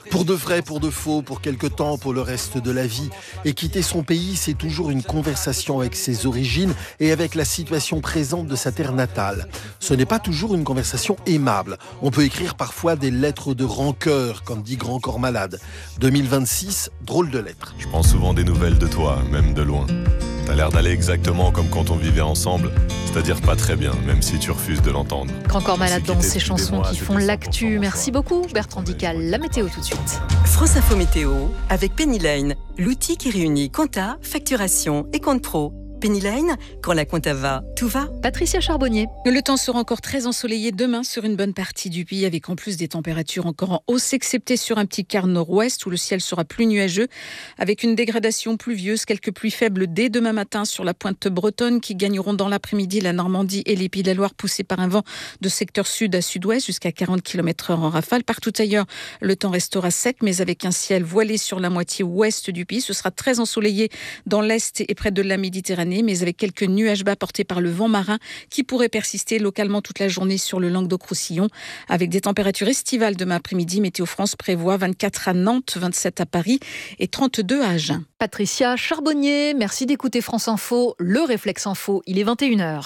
Pour de vrai, pour de faux, pour quelque temps, pour le reste de la vie. Et quitter son pays, c'est toujours une conversation avec ses origines et avec la situation présente de sa terre natale. Ce n'est pas toujours une conversation aimable. On peut écrire parfois des lettres de rancœur, comme dit Grand Corps Malade. 2026, drôle de lettre. Je prends souvent des nouvelles de toi, même de loin. T'as l'air d'aller exactement comme quand on vivait ensemble, c'est-à-dire pas très bien, même si tu refuses de l'entendre. Grand Corps Malade dans ces chansons qui font l'actu. Merci beaucoup Bertrand Dical. La météo tout de suite. France Info Météo avec Penny Lane, l'outil qui réunit compta, facturation et compte pro. Penny Lane, quand la compta va, tout va. Patricia Charbonnier. Le temps sera encore très ensoleillé demain sur une bonne partie du pays, avec en plus des températures encore en hausse, excepté sur un petit quart nord-ouest où le ciel sera plus nuageux, avec une dégradation pluvieuse, quelques pluies faibles dès demain matin sur la pointe bretonne qui gagneront dans l'après-midi la Normandie et les Pays de la Loire, poussés par un vent de secteur sud à sud-ouest jusqu'à 40 km/h en rafale. Partout ailleurs, le temps restera sec, mais avec un ciel voilé sur la moitié ouest du pays. Ce sera très ensoleillé dans l'est et près de la Méditerranée, mais avec quelques nuages bas portés par le vent marin qui pourraient persister localement toute la journée sur le Languedoc-Roussillon. Avec des températures estivales demain après-midi, Météo France prévoit 24 à Nantes, 27 à Paris et 32 à Agen. Patricia Charbonnier, merci d'écouter France Info, le Réflexe Info, il est 21h.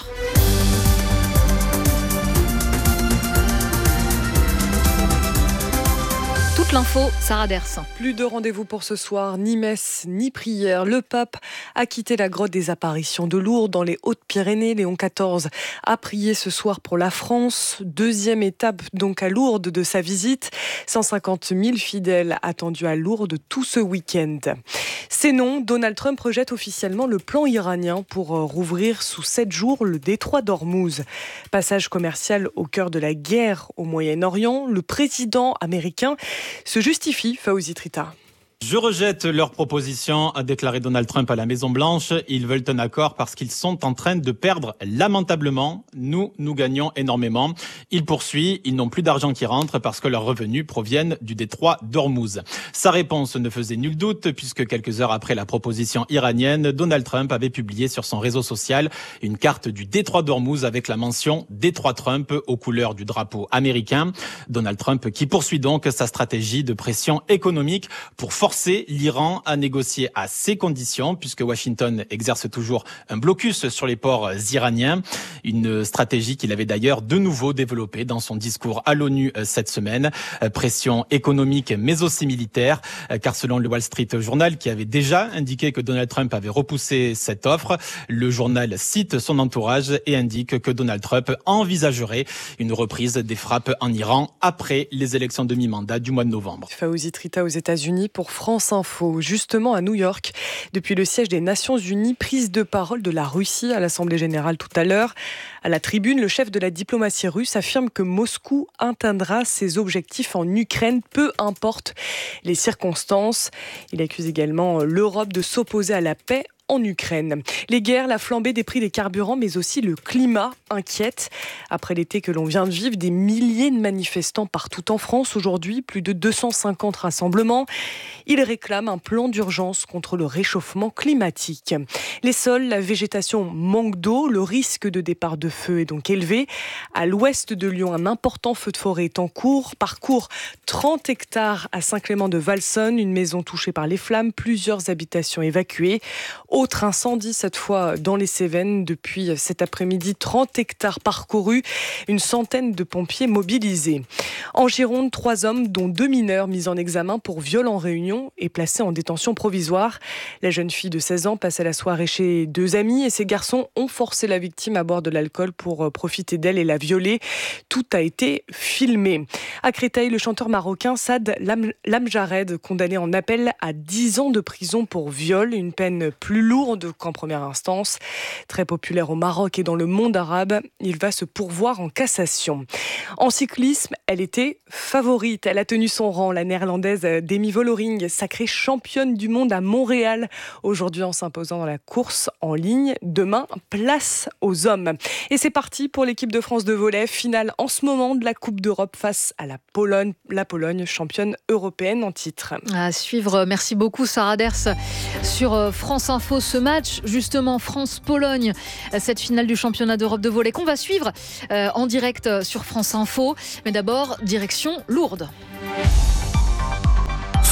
Toute l'info, Sarah Ders. Plus de rendez-vous pour ce soir, ni messe, ni prière. Le pape a quitté la grotte des apparitions de Lourdes dans les Hautes-Pyrénées. Léon XIV a prié ce soir pour la France. Deuxième étape donc à Lourdes de sa visite. 150 000 fidèles attendus à Lourdes tout ce week-end. C'est non, Donald Trump rejette officiellement le plan iranien pour rouvrir sous 7 jours le détroit d'Ormuz. Passage commercial au cœur de la guerre au Moyen-Orient, le président américain se justifie, Fawzi Trita. Je rejette leur proposition, a déclaré Donald Trump à la Maison-Blanche. Ils veulent un accord parce qu'ils sont en train de perdre lamentablement. Nous gagnons énormément. Il poursuit, ils n'ont plus d'argent qui rentre parce que leurs revenus proviennent du détroit d'Ormuz. Sa réponse ne faisait nul doute puisque quelques heures après la proposition iranienne, Donald Trump avait publié sur son réseau social une carte du détroit d'Ormuz avec la mention Détroit Trump aux couleurs du drapeau américain. Donald Trump qui poursuit donc sa stratégie de pression économique pour forcer l'Iran à négocier à ses conditions, puisque Washington exerce toujours un blocus sur les ports iraniens. Une stratégie qu'il avait d'ailleurs de nouveau développée dans son discours à l'ONU cette semaine. Pression économique mais aussi militaire, car selon le Wall Street Journal, qui avait déjà indiqué que Donald Trump avait repoussé cette offre, le journal cite son entourage et indique que Donald Trump envisagerait une reprise des frappes en Iran après les élections de mi-mandat du mois de novembre. Fawzi Trita aux États-Unis pour France Info. Justement à New York, depuis le siège des Nations Unies, prise de parole de la Russie à l'Assemblée Générale tout à l'heure. À la tribune, le chef de la diplomatie russe affirme que Moscou atteindra ses objectifs en Ukraine, peu importe les circonstances. Il accuse également l'Europe de s'opposer à la paix en Ukraine. Les guerres, la flambée des prix des carburants, mais aussi le climat inquiète. Après l'été que l'on vient de vivre, des milliers de manifestants partout en France. Aujourd'hui, plus de 250 rassemblements. Ils réclament un plan d'urgence contre le réchauffement climatique. Les sols, la végétation manque d'eau. Le risque de départ de feu est donc élevé. À l'ouest de Lyon, un important feu de forêt est en cours. Parcours 30 hectares à Saint-Clément-de-Valsonne. Une maison touchée par les flammes, plusieurs habitations évacuées. Autre incendie, cette fois dans les Cévennes. Depuis cet après-midi, 30 hectares parcourus, une centaine de pompiers mobilisés. En Gironde, 3 hommes, dont 2 mineurs, mis en examen pour viol en réunion et placés en détention provisoire. La jeune fille de 16 ans passait la soirée chez 2 amis et ces garçons ont forcé la victime à boire de l'alcool pour profiter d'elle et la violer. Tout a été filmé. À Créteil, le chanteur marocain Saad Lamjared, condamné en appel à 10 ans de prison pour viol, une peine plus lourde qu'en première instance. Très populaire au Maroc et dans le monde arabe, il va se pourvoir en cassation. En cyclisme, elle était favorite. Elle a tenu son rang, la néerlandaise Demi Vollering, sacrée championne du monde à Montréal. Aujourd'hui, en s'imposant dans la course en ligne. Demain, place aux hommes. Et c'est parti pour l'équipe de France de volley. Finale en ce moment de la Coupe d'Europe face à la Pologne. La Pologne, championne européenne en titre. À suivre, merci beaucoup Sarah Ders sur France Info. Ce match, justement, France-Pologne, cette finale du championnat d'Europe de volley qu'on va suivre en direct sur France Info. Mais d'abord, direction Lourdes.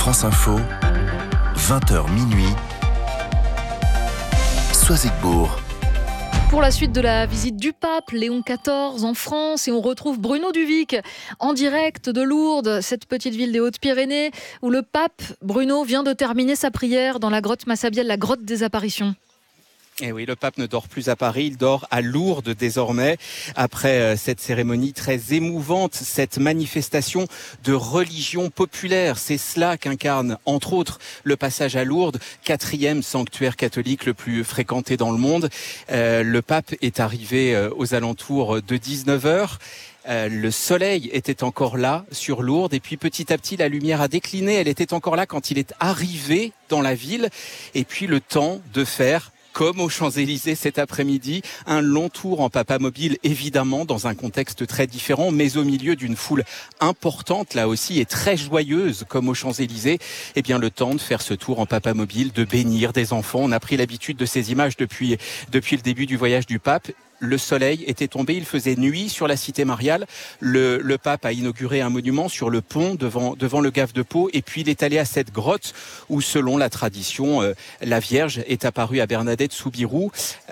France Info, 20h minuit, Soisigbourg. Pour la suite de la visite du pape Léon XIV en France, et on retrouve Bruno Duvic en direct de Lourdes, cette petite ville des Hautes-Pyrénées où le pape Bruno vient de terminer sa prière dans la grotte Massabielle, la grotte des apparitions. Et oui, le pape ne dort plus à Paris, il dort à Lourdes désormais, après cette cérémonie très émouvante, cette manifestation de religion populaire. C'est cela qu'incarne, entre autres, le passage à Lourdes, 4e sanctuaire catholique le plus fréquenté dans le monde. Le pape est arrivé aux alentours de 19h. Le soleil était encore là sur Lourdes et puis petit à petit la lumière a décliné. Elle était encore là quand il est arrivé dans la ville. Et puis le temps de faire, comme aux Champs-Élysées cet après-midi, un long tour en papamobile, évidemment dans un contexte très différent, mais au milieu d'une foule importante là aussi et très joyeuse comme aux Champs-Élysées. Eh bien le temps de faire ce tour en papamobile, de bénir des enfants. On a pris l'habitude de ces images depuis le début du voyage du pape. Le soleil était tombé, il faisait nuit sur la cité mariale. Le pape a inauguré un monument sur le pont devant le Gave de Pau. Et puis il est allé à cette grotte où, selon la tradition, la Vierge est apparue à Bernadette Soubirous.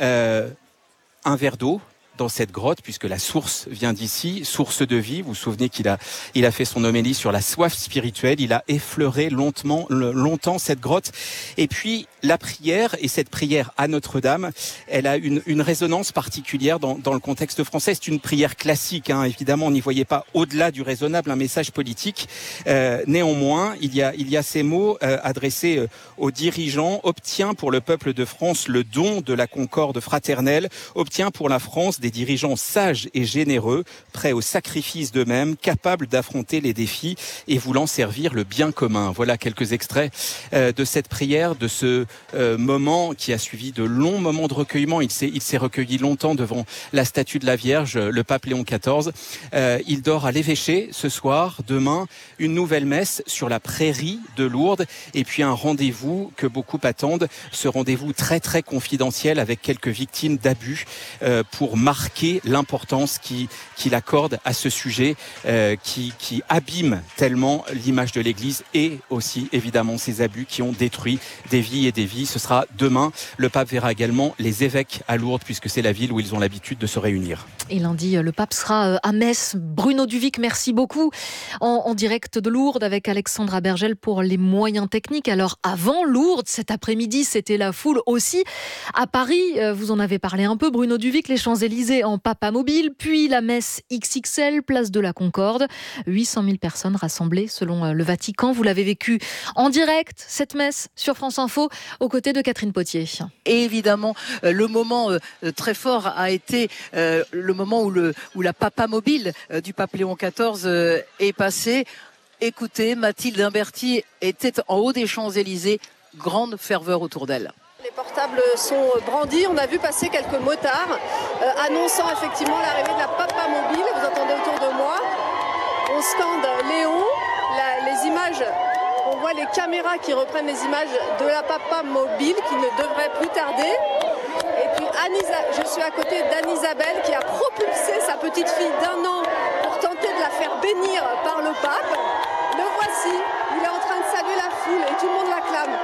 Un verre d'eau dans cette grotte, puisque la source vient d'ici, source de vie. Vous vous souvenez qu'il a fait son homélie sur la soif spirituelle. Il a effleuré longtemps cette grotte. Et puis la prière, et cette prière à Notre-Dame, elle a une résonance particulière dans le contexte français. C'est une prière classique, hein. Évidemment, on n'y voyait pas au-delà du raisonnable un message politique. Néanmoins, il y a ces mots adressés aux dirigeants. Obtiens pour le peuple de France le don de la concorde fraternelle. Obtiens pour la France des dirigeants sages et généreux, prêts au sacrifice d'eux-mêmes, capables d'affronter les défis et voulant servir le bien commun. Voilà quelques extraits de cette prière, de ce moment qui a suivi de longs moments de recueillement. Il s'est recueilli longtemps devant la statue de la Vierge, le pape Léon XIV. Il dort à l'évêché ce soir. Demain, une nouvelle messe sur la prairie de Lourdes et puis un rendez-vous que beaucoup attendent, ce rendez-vous très très confidentiel avec quelques victimes d'abus pour marquer l'importance qu'il accorde à ce sujet qui abîme tellement l'image de l'Église et aussi évidemment ces abus qui ont détruit des vies et des vies. Ce sera demain. Le pape verra également les évêques à Lourdes puisque c'est la ville où ils ont l'habitude de se réunir. Et lundi, le pape sera à Metz. Bruno Duvic, merci beaucoup. En direct de Lourdes avec Alexandra Bergel pour les moyens techniques. Alors avant Lourdes, cet après-midi, c'était la foule aussi. À Paris, vous en avez parlé un peu, Bruno Duvic, les Champs-Élysées en papamobile, puis la messe XXL, place de la Concorde. 800 000 personnes rassemblées selon le Vatican. Vous l'avez vécu en direct, cette messe, sur France Info, aux côtés de Catherine Potier. Et évidemment, le moment très fort a été le moment où la papamobile du pape Léon XIV est passée. Écoutez, Mathilde Imberti était en haut des Champs-Élysées, grande ferveur autour d'elle. Les portables sont brandis, on a vu passer quelques motards annonçant effectivement l'arrivée de la papamobile. Vous entendez autour de moi, on scande Léon, les images, on voit les caméras qui reprennent les images de la papamobile qui ne devrait plus tarder. Et puis je suis à côté d'Anne-Isabelle qui a propulsé sa petite fille d'1 an pour tenter de la faire bénir par le pape. Le voici, il est en train de saluer la foule et tout le monde l'acclame.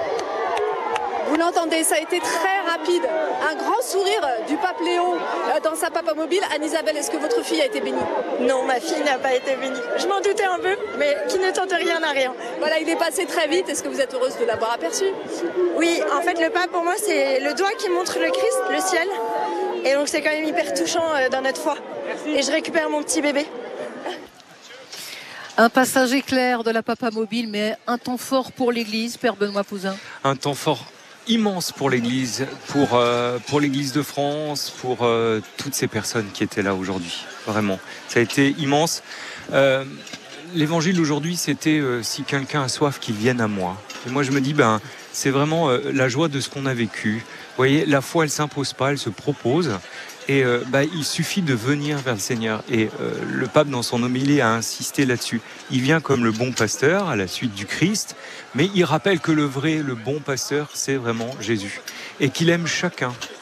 Vous l'entendez, ça a été très rapide. Un grand sourire du pape Léon dans sa papamobile. Anne-Isabelle, est-ce que votre fille a été bénie ? Non, ma fille n'a pas été bénie. Je m'en doutais un peu, mais qui ne tente rien n'a rien. Voilà, il est passé très vite. Est-ce que vous êtes heureuse de l'avoir aperçu ? Oui, en fait, le pape, pour moi, c'est le doigt qui montre le Christ, le ciel. Et donc, c'est quand même hyper touchant dans notre foi. Et je récupère mon petit bébé. Un passage éclair de la papamobile, mais un temps fort pour l'Église, Père Benoît Pouzin. Un temps fort immense pour l'Église, pour l'Église de France, pour toutes ces personnes qui étaient là aujourd'hui. Vraiment, ça a été immense. L'évangile d'aujourd'hui, c'était si quelqu'un a soif, qu'il vienne à moi. Et moi, je me dis, c'est vraiment la joie de ce qu'on a vécu. Vous voyez, la foi, elle s'impose pas, elle se propose. Et il suffit de venir vers le Seigneur. Et le pape, dans son homélie, a insisté là-dessus. Il vient comme le bon pasteur, à la suite du Christ, mais il rappelle que le bon pasteur, c'est vraiment Jésus. Et qu'il aime chacun.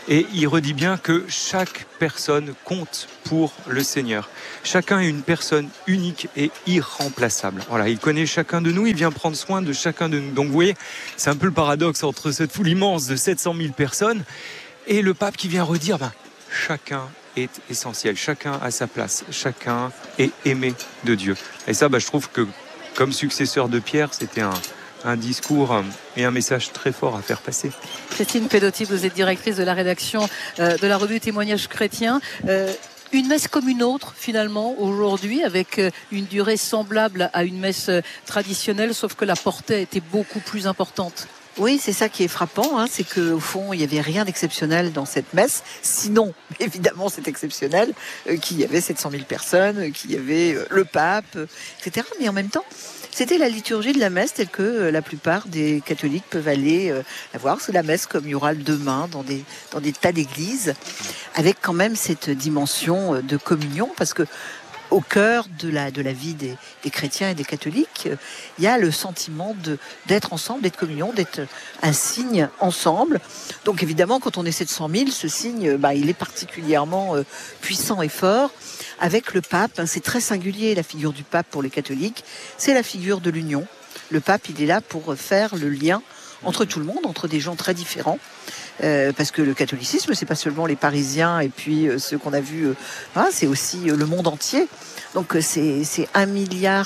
Et il redit bien que chaque personne compte pour le Seigneur. Chacun est une personne unique et irremplaçable. Voilà, il connaît chacun de nous, il vient prendre soin de chacun de nous. Donc vous voyez, c'est un peu le paradoxe entre cette foule immense de 700 000 personnes et le pape qui vient redire, chacun est essentiel, chacun a sa place, chacun est aimé de Dieu. Et ça, je trouve que comme successeur de Pierre, c'était un discours et un message très fort à faire passer. Christine Pedotti, vous êtes directrice de la rédaction de la revue Témoignages chrétiens. Une messe comme une autre, finalement, aujourd'hui, avec une durée semblable à une messe traditionnelle, sauf que la portée était beaucoup plus importante. Oui, c'est ça qui est frappant, c'est qu'au fond, il n'y avait rien d'exceptionnel dans cette messe. Sinon, évidemment, c'est exceptionnel qu'il y avait 700 000 personnes, qu'il y avait le pape, etc. Mais en même temps, c'était la liturgie de la messe telle que la plupart des catholiques peuvent aller la voir. C'est la messe comme il y aura demain dans des tas d'églises, avec quand même cette dimension de communion, parce que au cœur de la vie des chrétiens et des catholiques, il y a le sentiment d'être ensemble, d'être communion, d'être un signe ensemble. Donc évidemment, quand on est 700 000, ce signe, il est particulièrement puissant et fort. Avec le pape, c'est très singulier, la figure du pape pour les catholiques, c'est la figure de l'union. Le pape, il est là pour faire le lien entre tout le monde, entre des gens très différents. Parce que le catholicisme, c'est pas seulement les Parisiens et puis ceux qu'on a vus, c'est aussi le monde entier. Donc c'est 1,4 milliard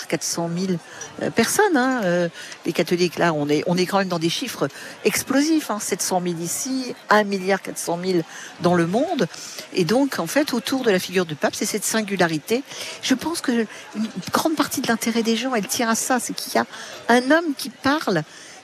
personnes, les catholiques. Là, on est quand même dans des chiffres explosifs, 700 000 ici, 1,4 milliard dans le monde. Et donc, en fait, autour de la figure du pape, c'est cette singularité. Je pense que une grande partie de l'intérêt des gens, elle tient à ça, c'est qu'il y a un homme qui parle,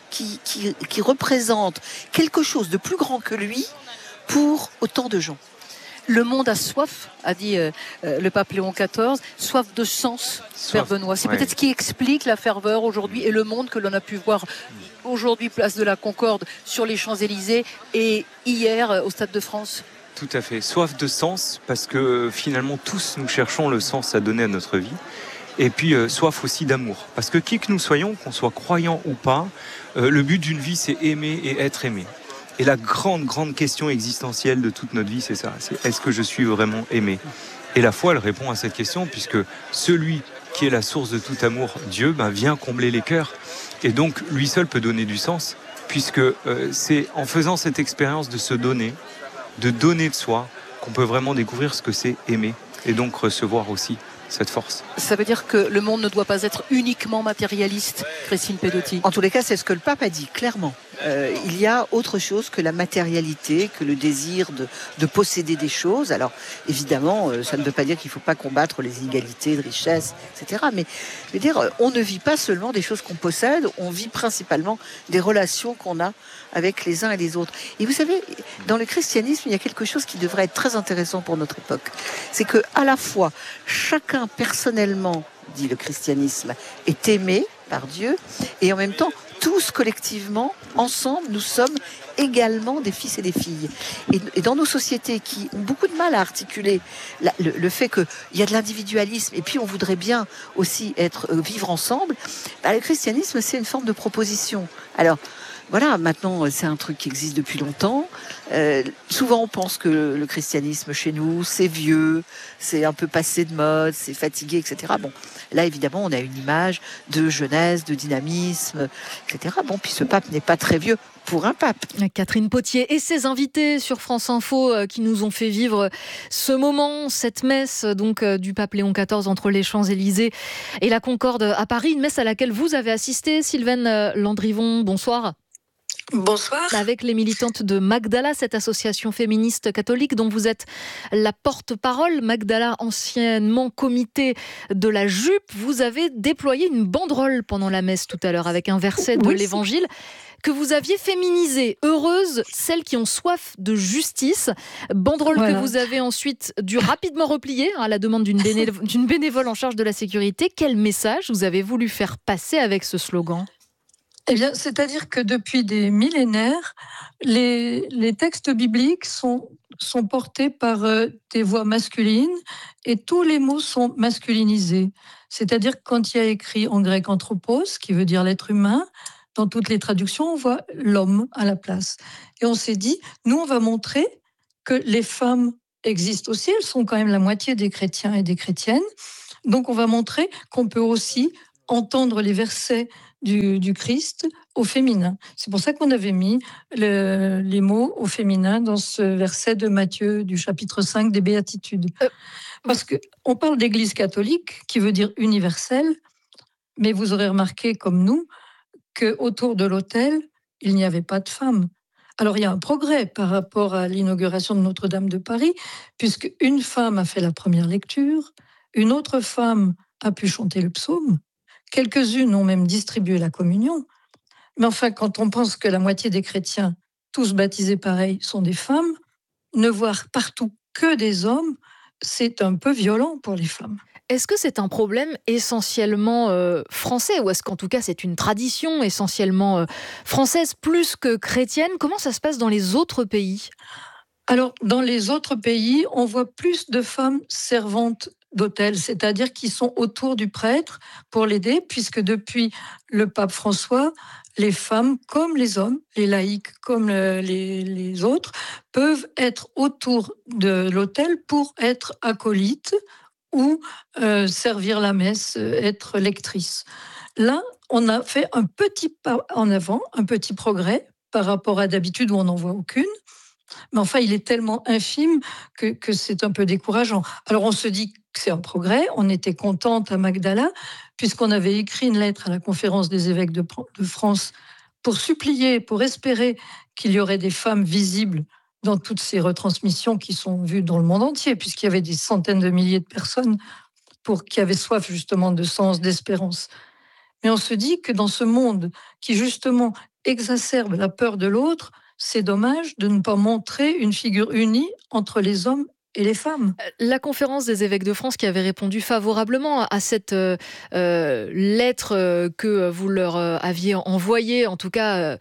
qui représente quelque chose de plus grand que lui pour autant de gens. Le monde a soif, a dit le pape Léon XIV, soif de sens, Père Benoît. C'est peut-être ce qui explique la ferveur aujourd'hui et le monde que l'on a pu voir aujourd'hui, place de la Concorde, sur les Champs-Élysées et hier au Stade de France. Tout à fait, soif de sens, parce que finalement tous nous cherchons le sens à donner à notre vie. Et puis soif aussi d'amour, parce que qui que nous soyons, qu'on soit croyant ou pas, le but d'une vie, c'est aimer et être aimé. Et la grande question existentielle de toute notre vie, c'est ça. C'est est-ce que je suis vraiment aimé ? Et la foi, elle répond à cette question, puisque celui qui est la source de tout amour, Dieu, vient combler les cœurs. Et donc, lui seul peut donner du sens, puisque c'est en faisant cette expérience de se donner, de donner de soi, qu'on peut vraiment découvrir ce que c'est aimer, et donc recevoir aussi cette force. Ça veut dire que le monde ne doit pas être uniquement matérialiste, Christine Pedotti. En tous les cas, c'est ce que le pape a dit, clairement. Il y a autre chose que la matérialité, que le désir de posséder des choses. Alors, évidemment, ça ne veut pas dire qu'il ne faut pas combattre les inégalités de richesse, etc. Mais je veux dire, on ne vit pas seulement des choses qu'on possède, on vit principalement des relations qu'on a avec les uns et les autres. Et vous savez, dans le christianisme, il y a quelque chose qui devrait être très intéressant pour notre époque. C'est que, à la fois, chacun personnellement, dit le christianisme, est aimé par Dieu, et en même temps, tous collectivement, ensemble, nous sommes également des fils et des filles. Et dans nos sociétés qui ont beaucoup de mal à articuler le fait qu'il y a de l'individualisme, et puis on voudrait bien aussi vivre ensemble, le christianisme, c'est une forme de proposition. Alors, voilà, maintenant, c'est un truc qui existe depuis longtemps. Souvent, on pense que le christianisme chez nous, c'est vieux, c'est un peu passé de mode, c'est fatigué, etc. Bon, là, évidemment, on a une image de jeunesse, de dynamisme, etc. Bon, puis ce pape n'est pas très vieux pour un pape. Catherine Potier et ses invités sur France Info qui nous ont fait vivre ce moment, cette messe donc du pape Léon XIV entre les Champs-Élysées et la Concorde à Paris, une messe à laquelle vous avez assisté, Sylvaine Landrivon. Bonsoir. Bonsoir. Avec les militantes de Magdala, cette association féministe catholique dont vous êtes la porte-parole. Magdala, anciennement comité de la jupe, vous avez déployé une banderole pendant la messe tout à l'heure avec un verset de l'Évangile que vous aviez féminisé. Heureuses celles qui ont soif de justice. Banderole que vous avez ensuite dû rapidement replier à la demande d'une bénévole en charge de la sécurité. Quel message vous avez voulu faire passer avec ce slogan ? Eh bien, c'est-à-dire que depuis des millénaires, les textes bibliques sont portés par des voix masculines et tous les mots sont masculinisés. C'est-à-dire que quand il y a écrit en grec anthropos, qui veut dire l'être humain, dans toutes les traductions, on voit l'homme à la place. Et on s'est dit, nous, on va montrer que les femmes existent aussi, elles sont quand même la moitié des chrétiens et des chrétiennes. Donc on va montrer qu'on peut aussi entendre les versets du Christ au féminin. C'est pour ça qu'on avait mis les mots au féminin dans ce verset de Matthieu du chapitre 5 des Béatitudes. Parce qu'on parle d'Église catholique, qui veut dire universelle, mais vous aurez remarqué, comme nous, qu'autour de l'autel, il n'y avait pas de femmes. Alors il y a un progrès par rapport à l'inauguration de Notre-Dame de Paris, puisque une femme a fait la première lecture, une autre femme a pu chanter le psaume, quelques-unes ont même distribué la communion. Mais enfin, quand on pense que la moitié des chrétiens, tous baptisés pareil, sont des femmes, ne voir partout que des hommes, c'est un peu violent pour les femmes. Est-ce que c'est un problème essentiellement français, ou est-ce qu'en tout cas c'est une tradition essentiellement française plus que chrétienne? Comment ça se passe dans les autres pays? Alors, dans les autres pays, on voit plus de femmes servantes d'autel, c'est-à-dire qui sont autour du prêtre pour l'aider, puisque depuis le pape François, les femmes comme les hommes, les laïcs comme les autres, peuvent être autour de l'autel pour être acolytes ou servir la messe, être lectrice. Là, on a fait un petit pas en avant, un petit progrès par rapport à d'habitude où on n'en voit aucune. Mais enfin, il est tellement infime que c'est un peu décourageant. Alors on se dit que c'est un progrès, on était contente à Magdala, puisqu'on avait écrit une lettre à la conférence des évêques de France pour supplier, pour espérer qu'il y aurait des femmes visibles dans toutes ces retransmissions qui sont vues dans le monde entier, puisqu'il y avait des centaines de milliers de personnes qui avaient soif justement de sens, d'espérance. Mais on se dit que dans ce monde qui justement exacerbe la peur de l'autre, c'est dommage de ne pas montrer une figure unie entre les hommes et les femmes. La conférence des évêques de France qui avait répondu favorablement à cette lettre que vous leur aviez envoyée, en tout cas,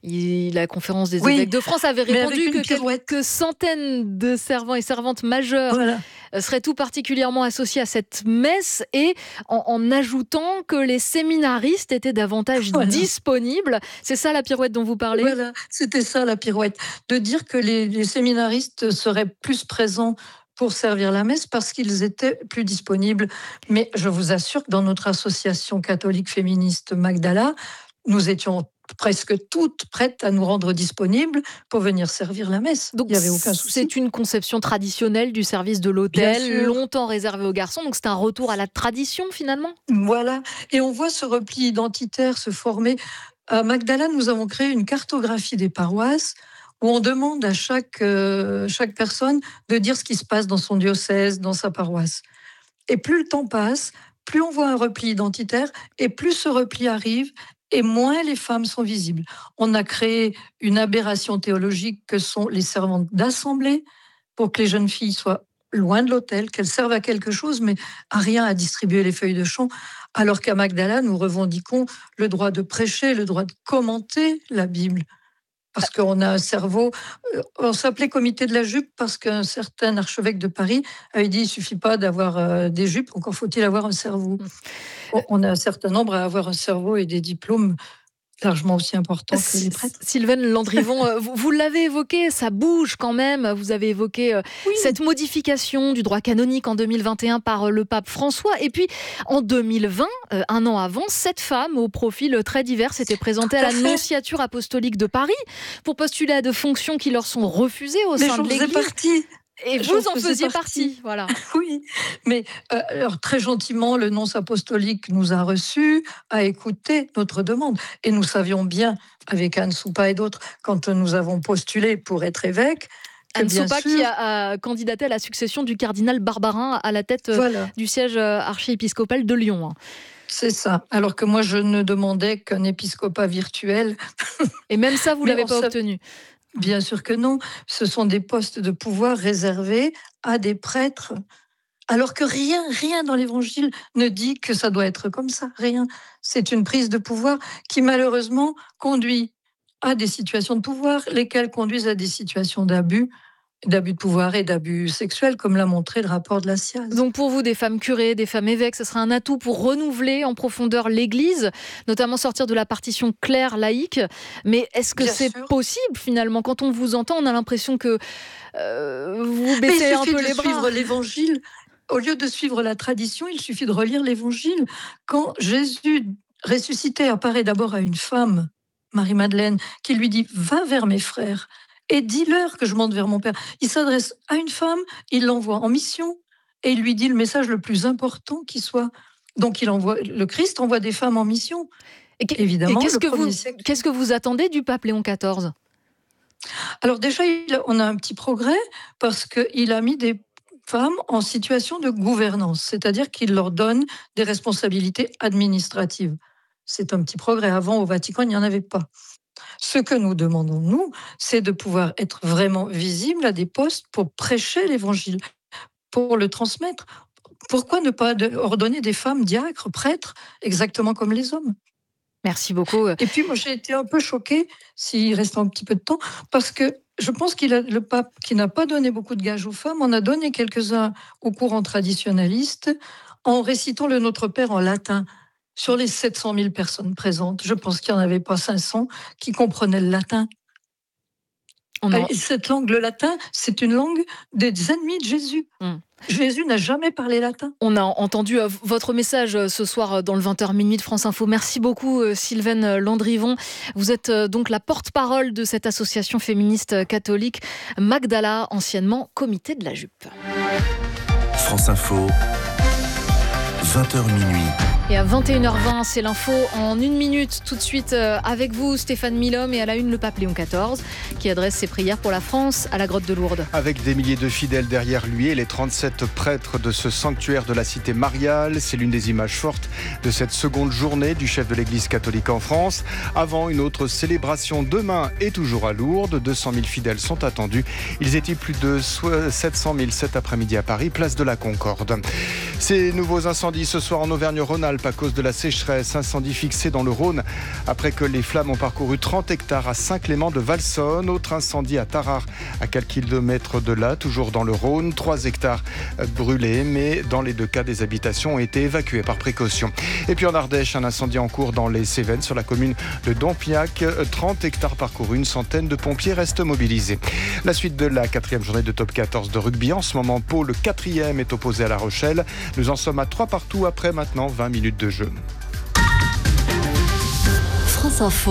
la conférence des évêques de France avait répondu que quelques centaines de servants et servantes majeurs seraient tout particulièrement associés à cette messe, et en ajoutant que les séminaristes étaient davantage disponibles. C'est ça la pirouette dont vous parlez? Voilà, c'était ça la pirouette. De dire que les séminaristes seraient plus présents pour servir la messe parce qu'ils étaient plus disponibles. Mais je vous assure que dans notre association catholique féministe Magdala, nous étions presque toutes prêtes à nous rendre disponibles pour venir servir la messe. Donc, il n'y avait aucun souci. C'est une conception traditionnelle du service de l'autel, longtemps réservé aux garçons. Donc c'est un retour à la tradition finalement. Voilà. Et on voit ce repli identitaire se former. À Magdala, nous avons créé une cartographie des paroisses où on demande à chaque personne de dire ce qui se passe dans son diocèse, dans sa paroisse. Et plus le temps passe, plus on voit un repli identitaire, et plus ce repli arrive, et moins les femmes sont visibles. On a créé une aberration théologique que sont les servantes d'assemblée, pour que les jeunes filles soient loin de l'autel, qu'elles servent à quelque chose, mais à rien à distribuer les feuilles de chant, alors qu'à Magdala, nous revendiquons le droit de prêcher, le droit de commenter la Bible. Parce qu'on a un cerveau, on s'appelait comité de la jupe parce qu'un certain archevêque de Paris avait dit il ne suffit pas d'avoir des jupes, encore faut-il avoir un cerveau. On a un certain nombre à avoir un cerveau et des diplômes largement aussi importants que les prêtres. Sylvaine Landrivon, vous l'avez évoqué, ça bouge quand même. Vous avez évoqué cette modification du droit canonique en 2021 par le pape François. Et puis en 2020, un an avant, 7 femmes au profil très divers s'étaient présentées à la nonciature apostolique de Paris pour postuler à de fonctions qui leur sont refusées au sein de l'Église. Et vous en faisiez partie, voilà. Oui, mais alors, très gentiment, le nonce apostolique nous a reçus, a écouté notre demande. Et nous savions bien, avec Anne Soupa et d'autres, quand nous avons postulé pour être évêque, Anne Soupa qui a candidaté à la succession du cardinal Barbarin à la tête du siège archiépiscopal de Lyon. C'est ça. Alors que moi, je ne demandais qu'un épiscopat virtuel. Et même ça, vous ne l'avez pas obtenu. Bien sûr que non. Ce sont des postes de pouvoir réservés à des prêtres. Alors que rien dans l'Évangile ne dit que ça doit être comme ça. Rien. C'est une prise de pouvoir qui malheureusement conduit à des situations de pouvoir, lesquelles conduisent à des situations d'abus. d'abus de pouvoir et d'abus sexuels, comme l'a montré le rapport de la SIAZ. Donc pour vous, des femmes curées, des femmes évêques, ce sera un atout pour renouveler en profondeur l'Église, notamment sortir de la partition claire laïque. Mais est-ce que c'est possible finalement? Quand on vous entend, on a l'impression que vous baissez un peu les bras. Suivre l'Évangile. Au lieu de suivre la tradition, il suffit de relire l'Évangile. Quand Jésus ressuscité apparaît d'abord à une femme, Marie-Madeleine, qui lui dit « Va vers mes frères et dis-leur que je monte vers mon Père ». Il s'adresse à une femme, il l'envoie en mission et il lui dit le message le plus important qui soit. Donc le Christ envoie des femmes en mission. Évidemment, qu'est-ce que vous attendez du pape Léon XIV? Alors déjà, on a un petit progrès parce qu'il a mis des femmes en situation de gouvernance, c'est-à-dire qu'il leur donne des responsabilités administratives. C'est un petit progrès. Avant, au Vatican, il n'y en avait pas. Ce que nous demandons, nous, c'est de pouvoir être vraiment visible à des postes pour prêcher l'Évangile, pour le transmettre. Pourquoi ne pas ordonner des femmes diacres, prêtres, exactement comme les hommes? Merci beaucoup. Et puis, moi, j'ai été un peu choquée, s'il reste un petit peu de temps, parce que je pense le pape, qui n'a pas donné beaucoup de gages aux femmes, en a donné quelques-uns au courant traditionnaliste, en récitant le Notre Père en latin. Sur les 700 000 personnes présentes, je pense qu'il n'y en avait pas 500 qui comprenaient le latin. Cette langue, le latin, c'est une langue des ennemis de Jésus. Jésus n'a jamais parlé latin. On a entendu votre message ce soir dans le 20h minuit de France Info. Merci beaucoup Sylvaine Landrivon. Vous êtes donc la porte-parole de cette association féministe catholique Magdala, anciennement Comité de la Jupe. France Info, 20h minuit. Et à 21h20, c'est l'info en 1 minute. Tout de suite avec vous, Stéphane Milhomme, et à la une, le pape Léon XIV, qui adresse ses prières pour la France à la grotte de Lourdes. Avec des milliers de fidèles derrière lui et les 37 prêtres de ce sanctuaire de la cité mariale, c'est l'une des images fortes de cette seconde journée du chef de l'Église catholique en France. Avant une autre célébration demain et toujours à Lourdes, 200 000 fidèles sont attendus. Ils étaient plus de 700 000 cet après-midi à Paris, place de la Concorde. Ces nouveaux incendies ce soir en Auvergne-Rhône-Alpes à cause de la sécheresse, incendie fixé dans le Rhône après que les flammes ont parcouru 30 hectares à Saint-Clément de Valsonne. Autre incendie à Tarare, à quelques kilomètres de là, toujours dans le Rhône. 3 hectares brûlés, mais dans les 2 cas, des habitations ont été évacuées par précaution. Et puis en Ardèche, un incendie en cours dans les Cévennes, sur la commune de Dompiac. 30 hectares parcourus, une centaine de pompiers restent mobilisés. La suite de la 4e journée de top 14 de rugby. En ce moment, Pau, le 4e, est opposé à La Rochelle. Nous en sommes à 3 partout après maintenant 20 minutes de jeu. France Info.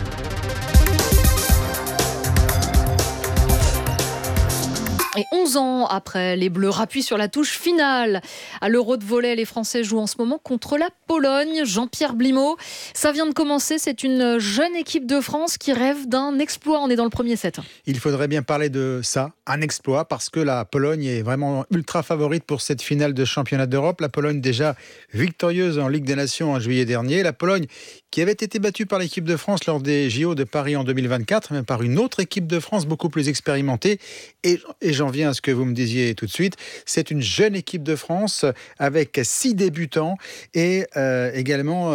Et 11 ans après, les Bleus rappuient sur la touche finale. À l'Euro de volley, les Français jouent en ce moment contre la Pologne. Jean-Pierre Blimaud, ça vient de commencer. C'est une jeune équipe de France qui rêve d'un exploit. On est dans le premier set. Il faudrait bien parler de ça, un exploit, parce que la Pologne est vraiment ultra favorite pour cette finale de championnat d'Europe. La Pologne déjà victorieuse en Ligue des Nations en juillet dernier. La Pologne qui avait été battue par l'équipe de France lors des JO de Paris en 2024, mais par une autre équipe de France beaucoup plus expérimentée. Et j'en viens à ce que vous me disiez tout de suite. C'est une jeune équipe de France avec 6 débutants et également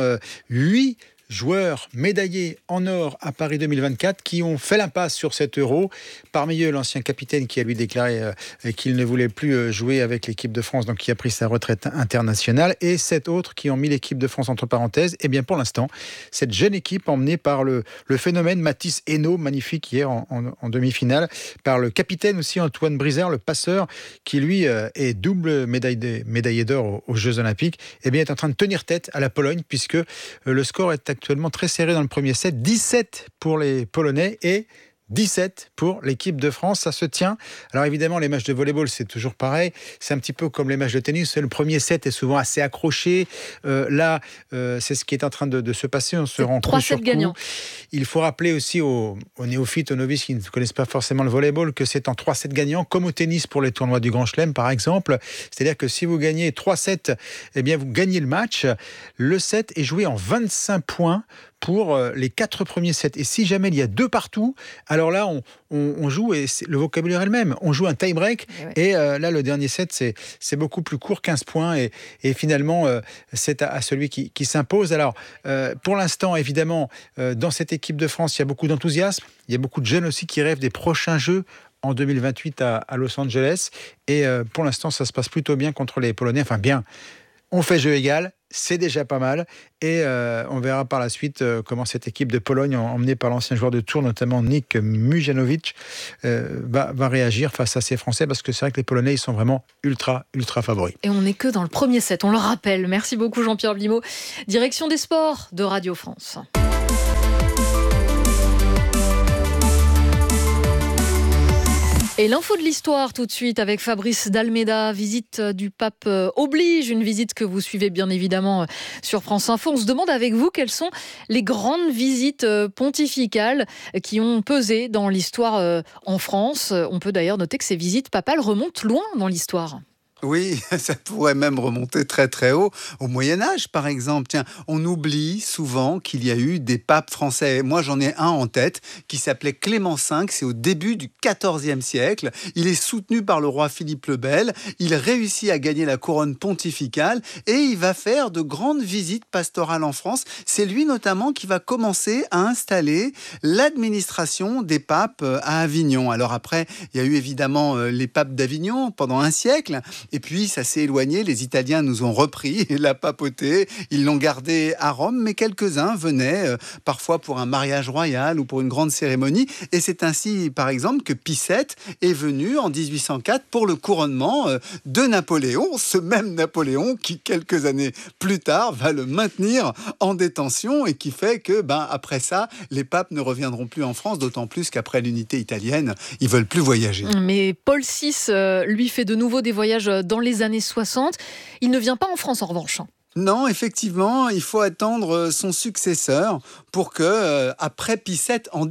8 joueurs médaillés en or à Paris 2024 qui ont fait l'impasse sur cet Euro. Parmi eux, l'ancien capitaine qui a lui déclaré qu'il ne voulait plus jouer avec l'équipe de France, donc qui a pris sa retraite internationale, et 7 autres qui ont mis l'équipe de France entre parenthèses. Et bien pour l'instant, cette jeune équipe emmenée par le phénomène Mathis Hainaut, magnifique hier en demi-finale, par le capitaine aussi Antoine Brizard, le passeur, qui lui est double médaillé d'or aux Jeux Olympiques, et bien est en train de tenir tête à la Pologne, puisque le score est actuellement très serré dans le premier set. 17 pour les Polonais et 17 pour l'équipe de France, ça se tient. Alors évidemment, les matchs de volleyball, c'est toujours pareil. C'est un petit peu comme les matchs de tennis. Le premier set est souvent assez accroché. Là, c'est ce qui est en train de se passer. On se rend coup sur coup. Gagnants. Il faut rappeler aussi aux néophytes, aux novices qui ne connaissent pas forcément le volleyball, que c'est en 3-7 gagnants, comme au tennis pour les tournois du Grand Chelem, par exemple. C'est-à-dire que si vous gagnez 3-7, eh bien, vous gagnez le match. Le set est joué en 25 points pour les 4 premiers sets. Et si jamais il y a 2 partout, alors là, on joue, et le vocabulaire est le même, on joue un tie-break, et là, le dernier set, c'est beaucoup plus court, 15 points, et finalement, c'est à celui qui s'impose. Alors, pour l'instant, évidemment, dans cette équipe de France, il y a beaucoup d'enthousiasme, il y a beaucoup de jeunes aussi qui rêvent des prochains Jeux en 2028 à Los Angeles. Et pour l'instant, ça se passe plutôt bien contre les Polonais. Enfin bien, on fait jeu égal, c'est déjà pas mal. Et on verra par la suite comment cette équipe de Pologne, emmenée par l'ancien joueur de Tours, notamment Nick Mujanovic, va réagir face à ces Français, parce que c'est vrai que les Polonais, ils sont vraiment ultra favoris. Et on n'est que dans le premier set, on le rappelle. Merci beaucoup Jean-Pierre Blimaud. Direction des sports de Radio France. Et l'info de l'histoire tout de suite avec Fabrice Dalméda. Visite du pape oblige, une visite que vous suivez bien évidemment sur France Info. On se demande avec vous quelles sont les grandes visites pontificales qui ont pesé dans l'histoire en France. On peut d'ailleurs noter que ces visites papales remontent loin dans l'histoire. Oui, ça pourrait même remonter très très haut, au Moyen-Âge par exemple. Tiens, on oublie souvent qu'il y a eu des papes français. Moi j'en ai un en tête qui s'appelait Clément V, c'est au début du XIVe siècle. Il est soutenu par le roi Philippe le Bel, il réussit à gagner la couronne pontificale et il va faire de grandes visites pastorales en France. C'est lui notamment qui va commencer à installer l'administration des papes à Avignon. Alors après, il y a eu évidemment les papes d'Avignon pendant un siècle. Et puis, ça s'est éloigné. Les Italiens nous ont repris la papauté. Ils l'ont gardée à Rome, mais quelques-uns venaient parfois pour un mariage royal ou pour une grande cérémonie. Et c'est ainsi, par exemple, que Pie VII est venu en 1804 pour le couronnement de Napoléon. Ce même Napoléon qui, quelques années plus tard, va le maintenir en détention et qui fait que, après ça, les papes ne reviendront plus en France, d'autant plus qu'après l'unité italienne, ils veulent plus voyager. Mais Paul VI, lui, fait de nouveau des voyages dans les années 60. Il ne vient pas en France en revanche. Non, effectivement, il faut attendre son successeur pour que, après Pie VII, en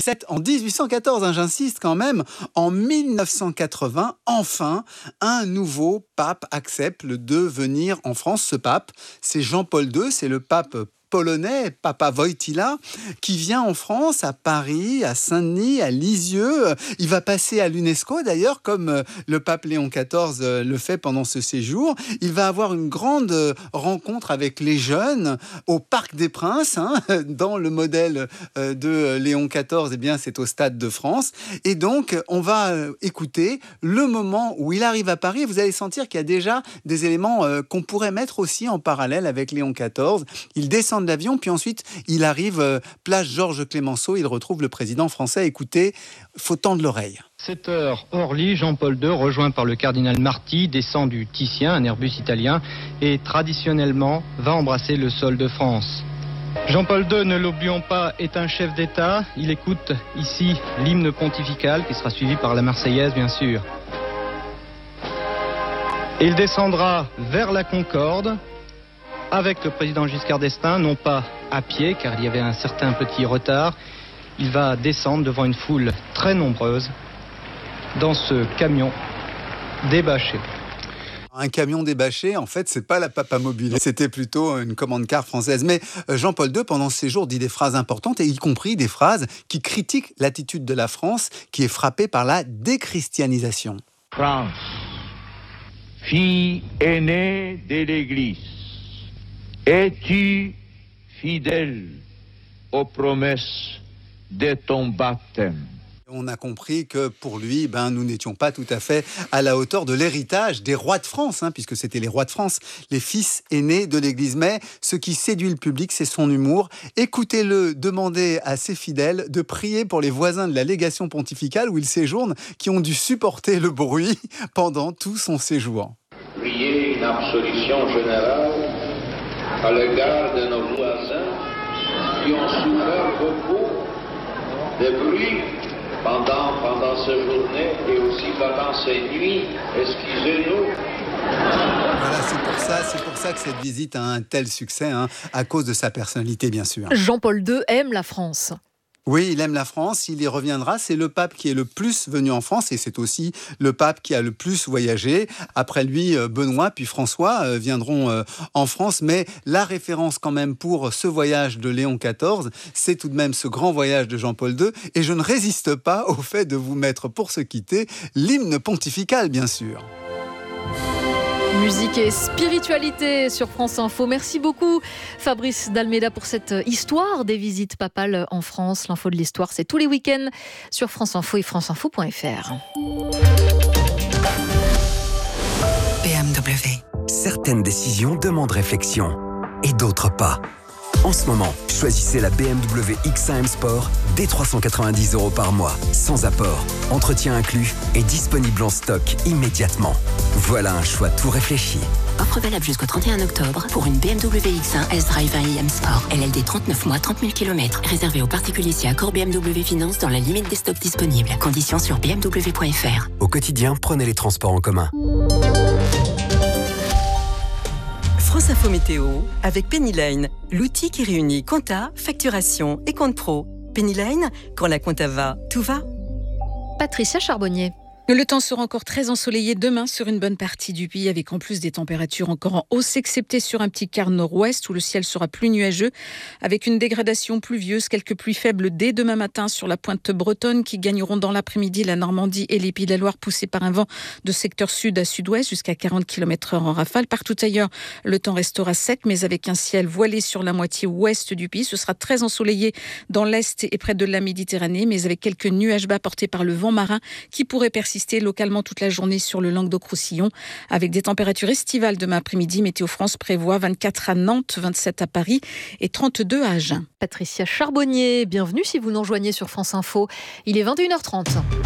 1814, j'insiste quand même, en 1980, enfin, un nouveau pape accepte de venir en France. Ce pape, c'est Jean-Paul II, c'est le pape polonais, Papa Wojtyła, qui vient en France, à Paris, à Saint-Denis, à Lisieux. Il va passer à l'UNESCO, d'ailleurs, comme le pape Léon XIV le fait pendant ce séjour. Il va avoir une grande rencontre avec les jeunes au Parc des Princes, dans le modèle de Léon XIV, eh bien, c'est au Stade de France. Et donc, on va écouter le moment où il arrive à Paris. Vous allez sentir qu'il y a déjà des éléments qu'on pourrait mettre aussi en parallèle avec Léon XIV. Il descend de l'avion, puis ensuite il arrive place Georges Clemenceau, il retrouve le président français. Écoutez, faut tendre l'oreille. 7h, Orly, Jean-Paul II, rejoint par le cardinal Marty, descend du Titien, un Airbus italien, et traditionnellement va embrasser le sol de France. Jean-Paul II, ne l'oublions pas, est un chef d'État. Il écoute ici l'hymne pontifical, qui sera suivi par la Marseillaise, bien sûr. Il descendra vers la Concorde, avec le président Giscard d'Estaing, non pas à pied, car il y avait un certain petit retard. Il va descendre devant une foule très nombreuse dans ce camion débâché. Un camion débâché, en fait, c'est pas la Papamobile. C'était plutôt une commande-car française. Mais Jean-Paul II, pendant ce séjour, dit des phrases importantes, et y compris des phrases qui critiquent l'attitude de la France, qui est frappée par la déchristianisation. France, fille aînée de l'Église, es-tu fidèle aux promesses de ton baptême? On a compris que pour lui, nous n'étions pas tout à fait à la hauteur de l'héritage des rois de France, puisque c'était les rois de France, les fils aînés de l'Église. Mais ce qui séduit le public, c'est son humour. Écoutez-le demander à ses fidèles de prier pour les voisins de la légation pontificale où il séjourne, qui ont dû supporter le bruit pendant tout son séjour. Priez une absolution générale à l'égard de nos voisins qui ont souffert beaucoup de bruit pendant ces journées et aussi pendant ces nuits. Excusez-nous. Voilà, c'est pour ça que cette visite a un tel succès, à cause de sa personnalité, bien sûr. Jean-Paul II aime la France. Oui, il aime la France, il y reviendra. C'est le pape qui est le plus venu en France et c'est aussi le pape qui a le plus voyagé. Après lui, Benoît puis François viendront en France. Mais la référence quand même pour ce voyage de Léon XIV, c'est tout de même ce grand voyage de Jean-Paul II. Et je ne résiste pas au fait de vous mettre pour se quitter l'hymne pontifical, bien sûr. Musique et spiritualité sur France Info. Merci beaucoup Fabrice Dalméda pour cette histoire des visites papales en France. L'info de l'histoire, c'est tous les week-ends sur France Info et franceinfo.fr. BMW. Certaines décisions demandent réflexion et d'autres pas. En ce moment, choisissez la BMW X1 M Sport dès 390 € par mois, sans apport, entretien inclus et disponible en stock immédiatement. Voilà un choix tout réfléchi. Offre valable jusqu'au 31 octobre pour une BMW X1 S-Drive 1 M Sport. LLD 39 mois, 30 000 km. Réservé aux particuliers si accord BMW Finance dans la limite des stocks disponibles. Conditions sur bmw.fr. Au quotidien, prenez les transports en commun. France Info Météo avec Penny Lane, l'outil qui réunit compta, facturation et compte pro. Penny Lane, quand la compta va, tout va. Patricia Charbonnier. Le temps sera encore très ensoleillé demain sur une bonne partie du pays, avec en plus des températures encore en hausse, excepté sur un petit quart nord-ouest où le ciel sera plus nuageux, avec une dégradation pluvieuse, quelques pluies faibles dès demain matin sur la pointe bretonne qui gagneront dans l'après-midi la Normandie et les Pays de la Loire, poussés par un vent de secteur sud à sud-ouest jusqu'à 40 km/h en rafale. Partout ailleurs, le temps restera sec, mais avec un ciel voilé sur la moitié ouest du pays. Ce sera très ensoleillé dans l'est et près de la Méditerranée, mais avec quelques nuages bas portés par le vent marin qui pourraient persister localement toute la journée sur le Languedoc-Roussillon, avec des températures estivales demain après-midi. Météo France prévoit 24 à Nantes, 27 à Paris et 32 à Agen. Patricia Charbonnier, bienvenue si vous nous rejoignez sur France Info. Il est 21h30.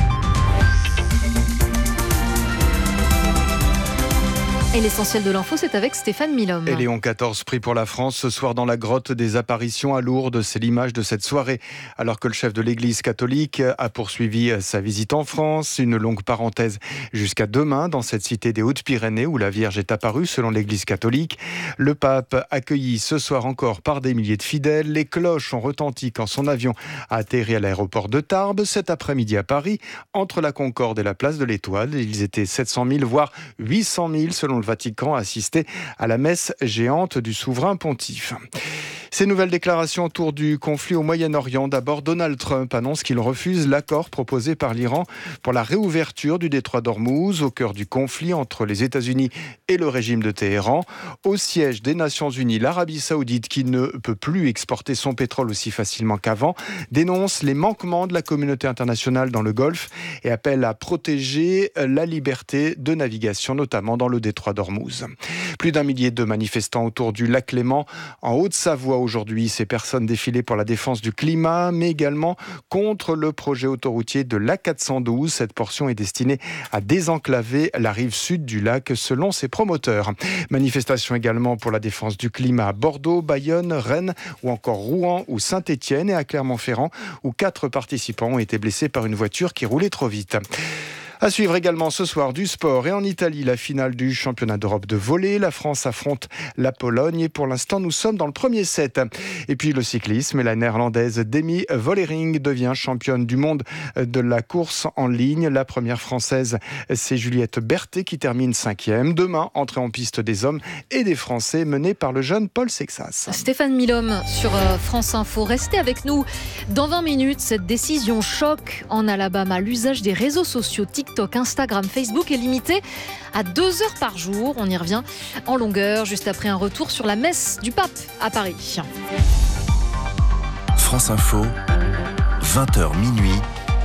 Et l'essentiel de l'info, c'est avec Stéphane Milhomme. Et Léon XIV pris pour la France ce soir dans la grotte des apparitions à Lourdes. C'est l'image de cette soirée. Alors que le chef de l'Église catholique a poursuivi sa visite en France, une longue parenthèse jusqu'à demain dans cette cité des Hautes-Pyrénées où la Vierge est apparue selon l'Église catholique. Le pape accueilli ce soir encore par des milliers de fidèles. Les cloches ont retenti quand son avion a atterri à l'aéroport de Tarbes. Cet après-midi à Paris, entre la Concorde et la place de l'Étoile, ils étaient 700 000 voire 800 000 selon le Vatican, assisté à la messe géante du souverain pontife. Ces nouvelles déclarations autour du conflit au Moyen-Orient. D'abord, Donald Trump annonce qu'il refuse l'accord proposé par l'Iran pour la réouverture du détroit d'Ormuz, au cœur du conflit entre les États-Unis et le régime de Téhéran. Au siège des Nations Unies, l'Arabie Saoudite, qui ne peut plus exporter son pétrole aussi facilement qu'avant, dénonce les manquements de la communauté internationale dans le Golfe et appelle à protéger la liberté de navigation, notamment dans le détroit d'Ormuz. Plus d'1 millier de manifestants autour du lac Léman en Haute-Savoie aujourd'hui. Ces personnes défilaient pour la défense du climat, mais également contre le projet autoroutier de l'A412. Cette portion est destinée à désenclaver la rive sud du lac, selon ses promoteurs. Manifestation également pour la défense du climat à Bordeaux, Bayonne, Rennes ou encore Rouen ou Saint-Étienne, et à Clermont-Ferrand, où 4 participants ont été blessés par une voiture qui roulait trop vite. À suivre également ce soir du sport, et en Italie, la finale du championnat d'Europe de volley. La France affronte la Pologne et pour l'instant, nous sommes dans le premier set. Et puis le cyclisme, la néerlandaise Demi Vollering devient championne du monde de la course en ligne. La première française, c'est Juliette Berthet qui termine 5e. Demain, entrée en piste des hommes et des Français menée par le jeune Paul Sexas. Stéphane Milhomme sur France Info. Restez avec nous. Dans 20 minutes, cette décision choque en Alabama. L'usage des réseaux sociaux TikTok, Instagram, Facebook est limité à 2 heures par jour. On y revient en longueur, juste après un retour sur la messe du pape à Paris. France Info, 20h minuit,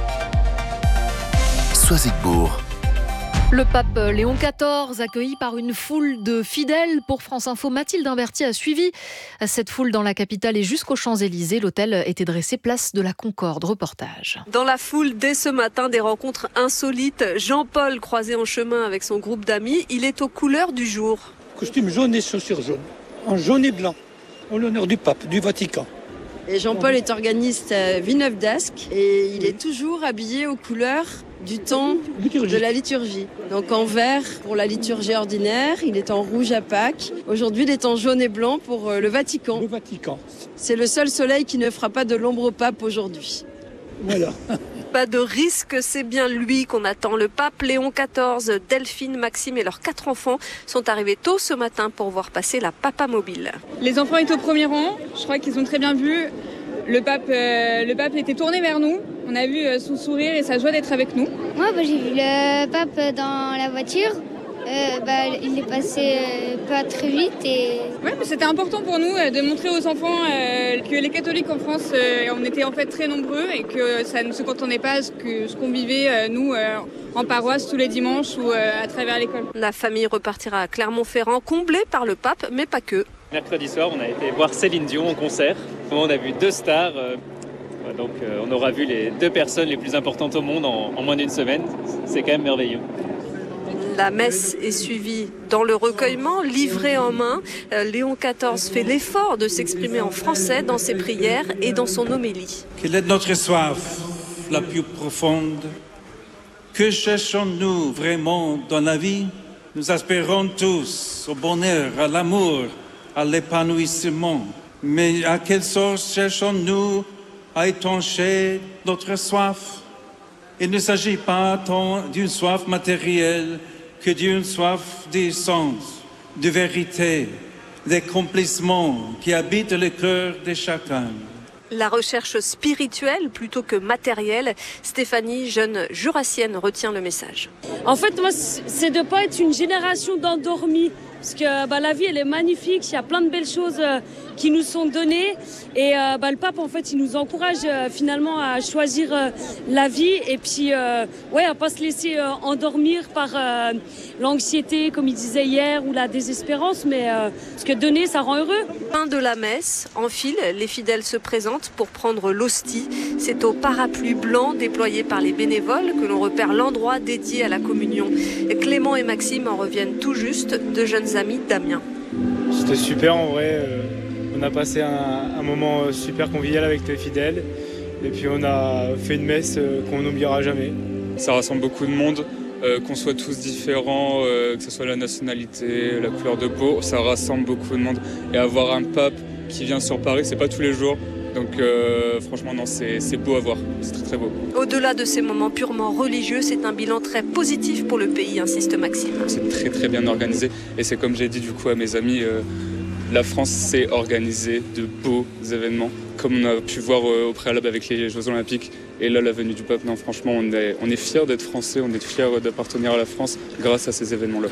Soisigbourg. Le pape Léon XIV, accueilli par une foule de fidèles. Pour France Info, Mathilde Imberti a suivi cette foule dans la capitale et jusqu'aux Champs-Élysées. L'hôtel était dressé place de la Concorde. Reportage. Dans la foule, dès ce matin, des rencontres insolites. Jean-Paul, croisé en chemin avec son groupe d'amis, il est aux couleurs du jour. Costume jaune et chaussures jaunes, en jaune et blanc, en l'honneur du pape, du Vatican. Et Jean-Paul est organiste à Villeneuve d'Ascq et il est toujours habillé aux couleurs du temps de la liturgie. Donc en vert pour la liturgie ordinaire, il est en rouge à Pâques. Aujourd'hui, il est en jaune et blanc pour le Vatican. Le Vatican. C'est le seul soleil qui ne fera pas de l'ombre au pape aujourd'hui. Voilà. Pas de risque, c'est bien lui qu'on attend. Le pape Léon XIV, Delphine, Maxime et leurs 4 enfants sont arrivés tôt ce matin pour voir passer la Papa Mobile. Les enfants étaient au premier rang, je crois qu'ils ont très bien vu. Le pape était tourné vers nous, on a vu son sourire et sa joie d'être avec nous. Moi j'ai vu le pape dans la voiture, il est passé pas très vite. Ouais, mais c'était important pour nous de montrer aux enfants que les catholiques en France, on était en fait très nombreux et que ça ne se contenait pas ce qu'on vivait, nous, en paroisse tous les dimanches ou à travers l'école. La famille repartira à Clermont-Ferrand, comblée par le pape, mais pas que. Mercredi soir, on a été voir Céline Dion en concert. On a vu 2 stars. Donc on aura vu les 2 personnes les plus importantes au monde en moins d'une semaine. C'est quand même merveilleux. La messe est suivie dans le recueillement, livré en main. Léon XIV fait l'effort de s'exprimer en français dans ses prières et dans son homélie. Quelle est notre soif la plus profonde? Que cherchons-nous vraiment dans la vie? Nous aspirons tous au bonheur, à l'amour, à l'épanouissement. Mais à quelle source cherchons-nous à étancher notre soif? Il ne s'agit pas tant d'une soif matérielle que d'une soif d'essence, de vérité, d'accomplissement qui habite le cœur de chacun. La recherche spirituelle plutôt que matérielle, Stéphanie, jeune jurassienne, retient le message. En fait, moi, c'est de ne pas être une génération d'endormis. Parce que la vie, elle est magnifique, il y a plein de belles choses qui nous sont données. Et le pape, en fait, il nous encourage finalement à choisir la vie et puis à ne pas se laisser endormir par l'anxiété, comme il disait hier, ou la désespérance. Mais parce que donner, ça rend heureux. Fin de la messe, en file, les fidèles se présentent pour prendre l'hostie. C'est au parapluie blanc déployé par les bénévoles que l'on repère l'endroit dédié à la communion. Clément et Maxime en reviennent tout juste, 2 jeunes amis d'Amiens. C'était super en vrai, on a passé un moment super convivial avec les fidèles et puis on a fait une messe qu'on n'oubliera jamais. Ça rassemble beaucoup de monde, qu'on soit tous différents, que ce soit la nationalité, la couleur de peau, ça rassemble beaucoup de monde. Et avoir un pape qui vient sur Paris, c'est pas tous les jours. Donc franchement non, c'est beau à voir, c'est très très beau. Au-delà de ces moments purement religieux, c'est un bilan très positif pour le pays, insiste Maxime. C'est très très bien organisé et c'est comme j'ai dit du coup à mes amis, la France sait organiser de beaux événements, comme on a pu voir au préalable avec les Jeux Olympiques. Et là, la venue du pape, non, franchement, on est fiers d'être français, on est fiers d'appartenir à la France grâce à ces événements-là.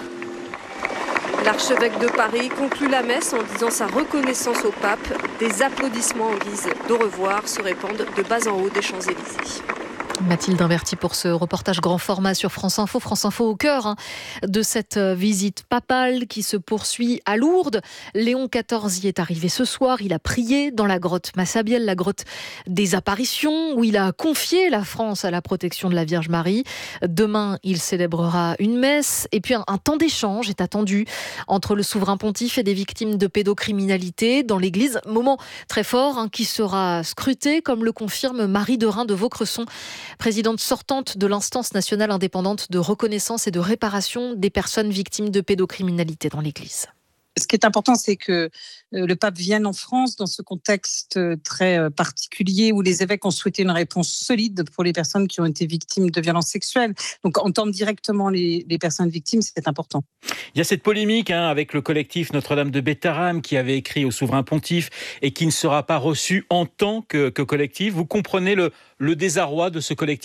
L'archevêque de Paris conclut la messe en disant sa reconnaissance au pape. Des applaudissements en guise d'au revoir se répandent de bas en haut des Champs-Élysées. Mathilde Imberti pour ce reportage grand format sur France Info. France Info au cœur de cette visite papale qui se poursuit à Lourdes. Léon XIV y est arrivé ce soir. Il a prié dans la grotte Massabielle, la grotte des apparitions, où il a confié la France à la protection de la Vierge Marie. Demain, il célébrera une messe. Et puis un temps d'échange est attendu entre le souverain pontife et des victimes de pédocriminalité dans l'église. Moment très fort qui sera scruté, comme le confirme Marie de Reims de Vaucresson, présidente sortante de l'instance nationale indépendante de reconnaissance et de réparation des personnes victimes de pédocriminalité dans l'Église. Ce qui est important, c'est que le pape vienne en France dans ce contexte très particulier où les évêques ont souhaité une réponse solide pour les personnes qui ont été victimes de violences sexuelles. Donc entendre directement les personnes victimes, c'est important. Il y a cette polémique avec le collectif Notre-Dame de Bétharram qui avait écrit au souverain pontife et qui ne sera pas reçu en tant que collectif. Vous comprenez le désarroi de ce collectif ?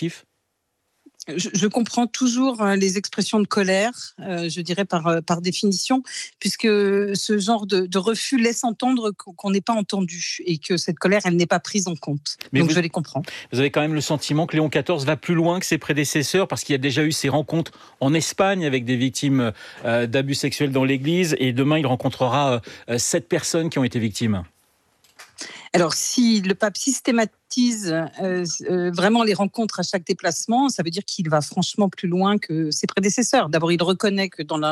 Je comprends toujours les expressions de colère, je dirais par définition, puisque ce genre de refus laisse entendre qu'on n'est pas entendu et que cette colère, elle n'est pas prise en compte. Donc je les comprends. Vous avez quand même le sentiment que Léon XIV va plus loin que ses prédécesseurs parce qu'il y a déjà eu ces rencontres en Espagne avec des victimes d'abus sexuels dans l'Église et demain il rencontrera 7 personnes qui ont été victimes. Alors, si le pape systématise vraiment les rencontres à chaque déplacement, ça veut dire qu'il va franchement plus loin que ses prédécesseurs. D'abord, il reconnaît que dans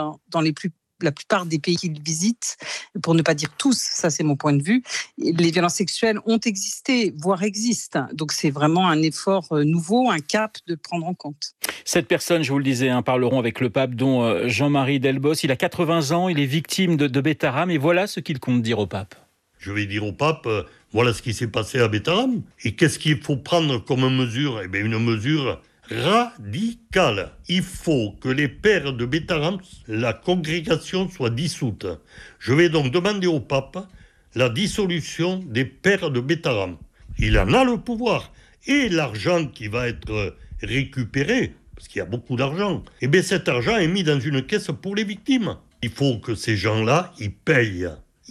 la plupart des pays qu'il visite, pour ne pas dire tous, ça c'est mon point de vue, les violences sexuelles ont existé, voire existent. Donc c'est vraiment un effort nouveau, un cap de prendre en compte. 7 personnes, je vous le disais, parleront avec le pape, dont Jean-Marie Delbos. Il a 80 ans, il est victime de Bétharram et voilà ce qu'il compte dire au pape. Je vais dire au pape, voilà ce qui s'est passé à Bétharram. Et qu'est-ce qu'il faut prendre comme mesure ? Eh bien, une mesure radicale. Il faut que les pères de Bétharram, la congrégation soit dissoute. Je vais donc demander au pape la dissolution des pères de Bétharram. Il en a le pouvoir. Et l'argent qui va être récupéré, parce qu'il y a beaucoup d'argent. Et bien cet argent est mis dans une caisse pour les victimes. Il faut que ces gens-là, ils payent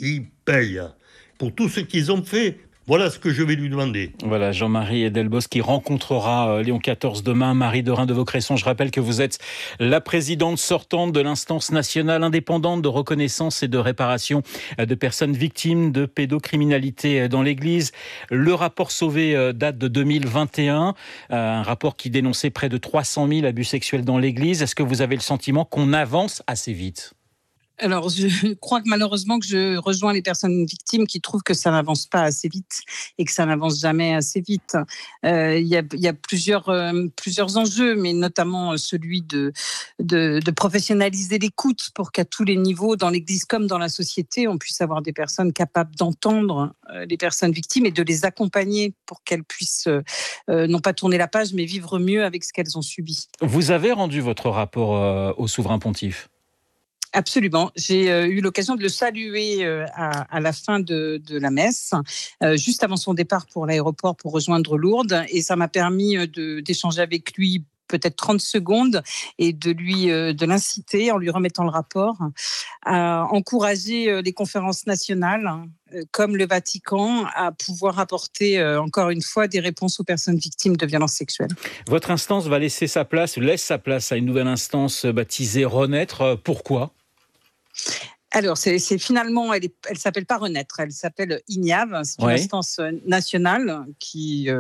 pour tout ce qu'ils ont fait. Voilà ce que je vais lui demander. Voilà, Jean-Marie Delbos qui rencontrera Léon XIV demain. Marie Dorin de Vaucresson, je rappelle que vous êtes la présidente sortante de l'instance nationale indépendante de reconnaissance et de réparation de personnes victimes de pédocriminalité dans l'Église. Le rapport Sauvé date de 2021, un rapport qui dénonçait près de 300 000 abus sexuels dans l'Église. Est-ce que vous avez le sentiment qu'on avance assez vite ? Alors, je crois que malheureusement que je rejoins les personnes victimes qui trouvent que ça n'avance pas assez vite et que ça n'avance jamais assez vite. Il y a plusieurs enjeux, mais notamment celui de professionnaliser l'écoute pour qu'à tous les niveaux, dans l'Église comme dans la société, on puisse avoir des personnes capables d'entendre les personnes victimes et de les accompagner pour qu'elles puissent non pas tourner la page, mais vivre mieux avec ce qu'elles ont subi. Vous avez rendu votre rapport au souverain pontife ? Absolument. J'ai eu l'occasion de le saluer à la fin de la messe, juste avant son départ pour l'aéroport pour rejoindre Lourdes. Et ça m'a permis d'échanger avec lui peut-être 30 secondes et de l'inciter, en lui remettant le rapport, à encourager les conférences nationales comme le Vatican à pouvoir apporter encore une fois des réponses aux personnes victimes de violences sexuelles. Votre instance laisse sa place à une nouvelle instance baptisée Renaître. Pourquoi ? Alors, c'est finalement, elle s'appelle pas Renaître, elle s'appelle INIAV. C'est une instance nationale qui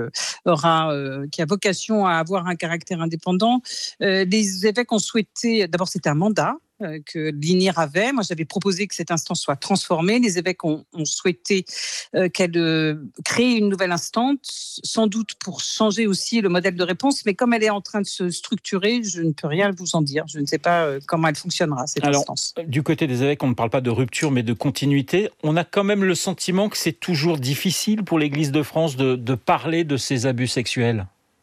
a vocation à avoir un caractère indépendant. Les évêques ont souhaité, d'abord c'était un mandat que l'INIR avait. Moi, j'avais proposé que cette instance soit transformée. Les évêques ont souhaité qu'elle crée une nouvelle instance, sans doute pour changer aussi le modèle de réponse. Mais comme elle est en train de se structurer, je ne peux rien vous en dire. Je ne sais pas comment elle fonctionnera, cette instance. Du côté des évêques, on ne parle pas de rupture, mais de continuité. On a quand même le sentiment que c'est toujours difficile pour l'Église de France de parler de ces abus sexuels.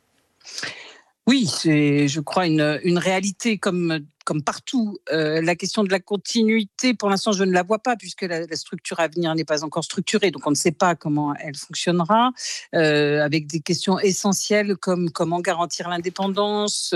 Oui, c'est, je crois, une réalité comme partout. La question de la continuité, pour l'instant, je ne la vois pas, puisque la structure à venir n'est pas encore structurée. Donc, on ne sait pas comment elle fonctionnera, avec des questions essentielles comme comment garantir l'indépendance,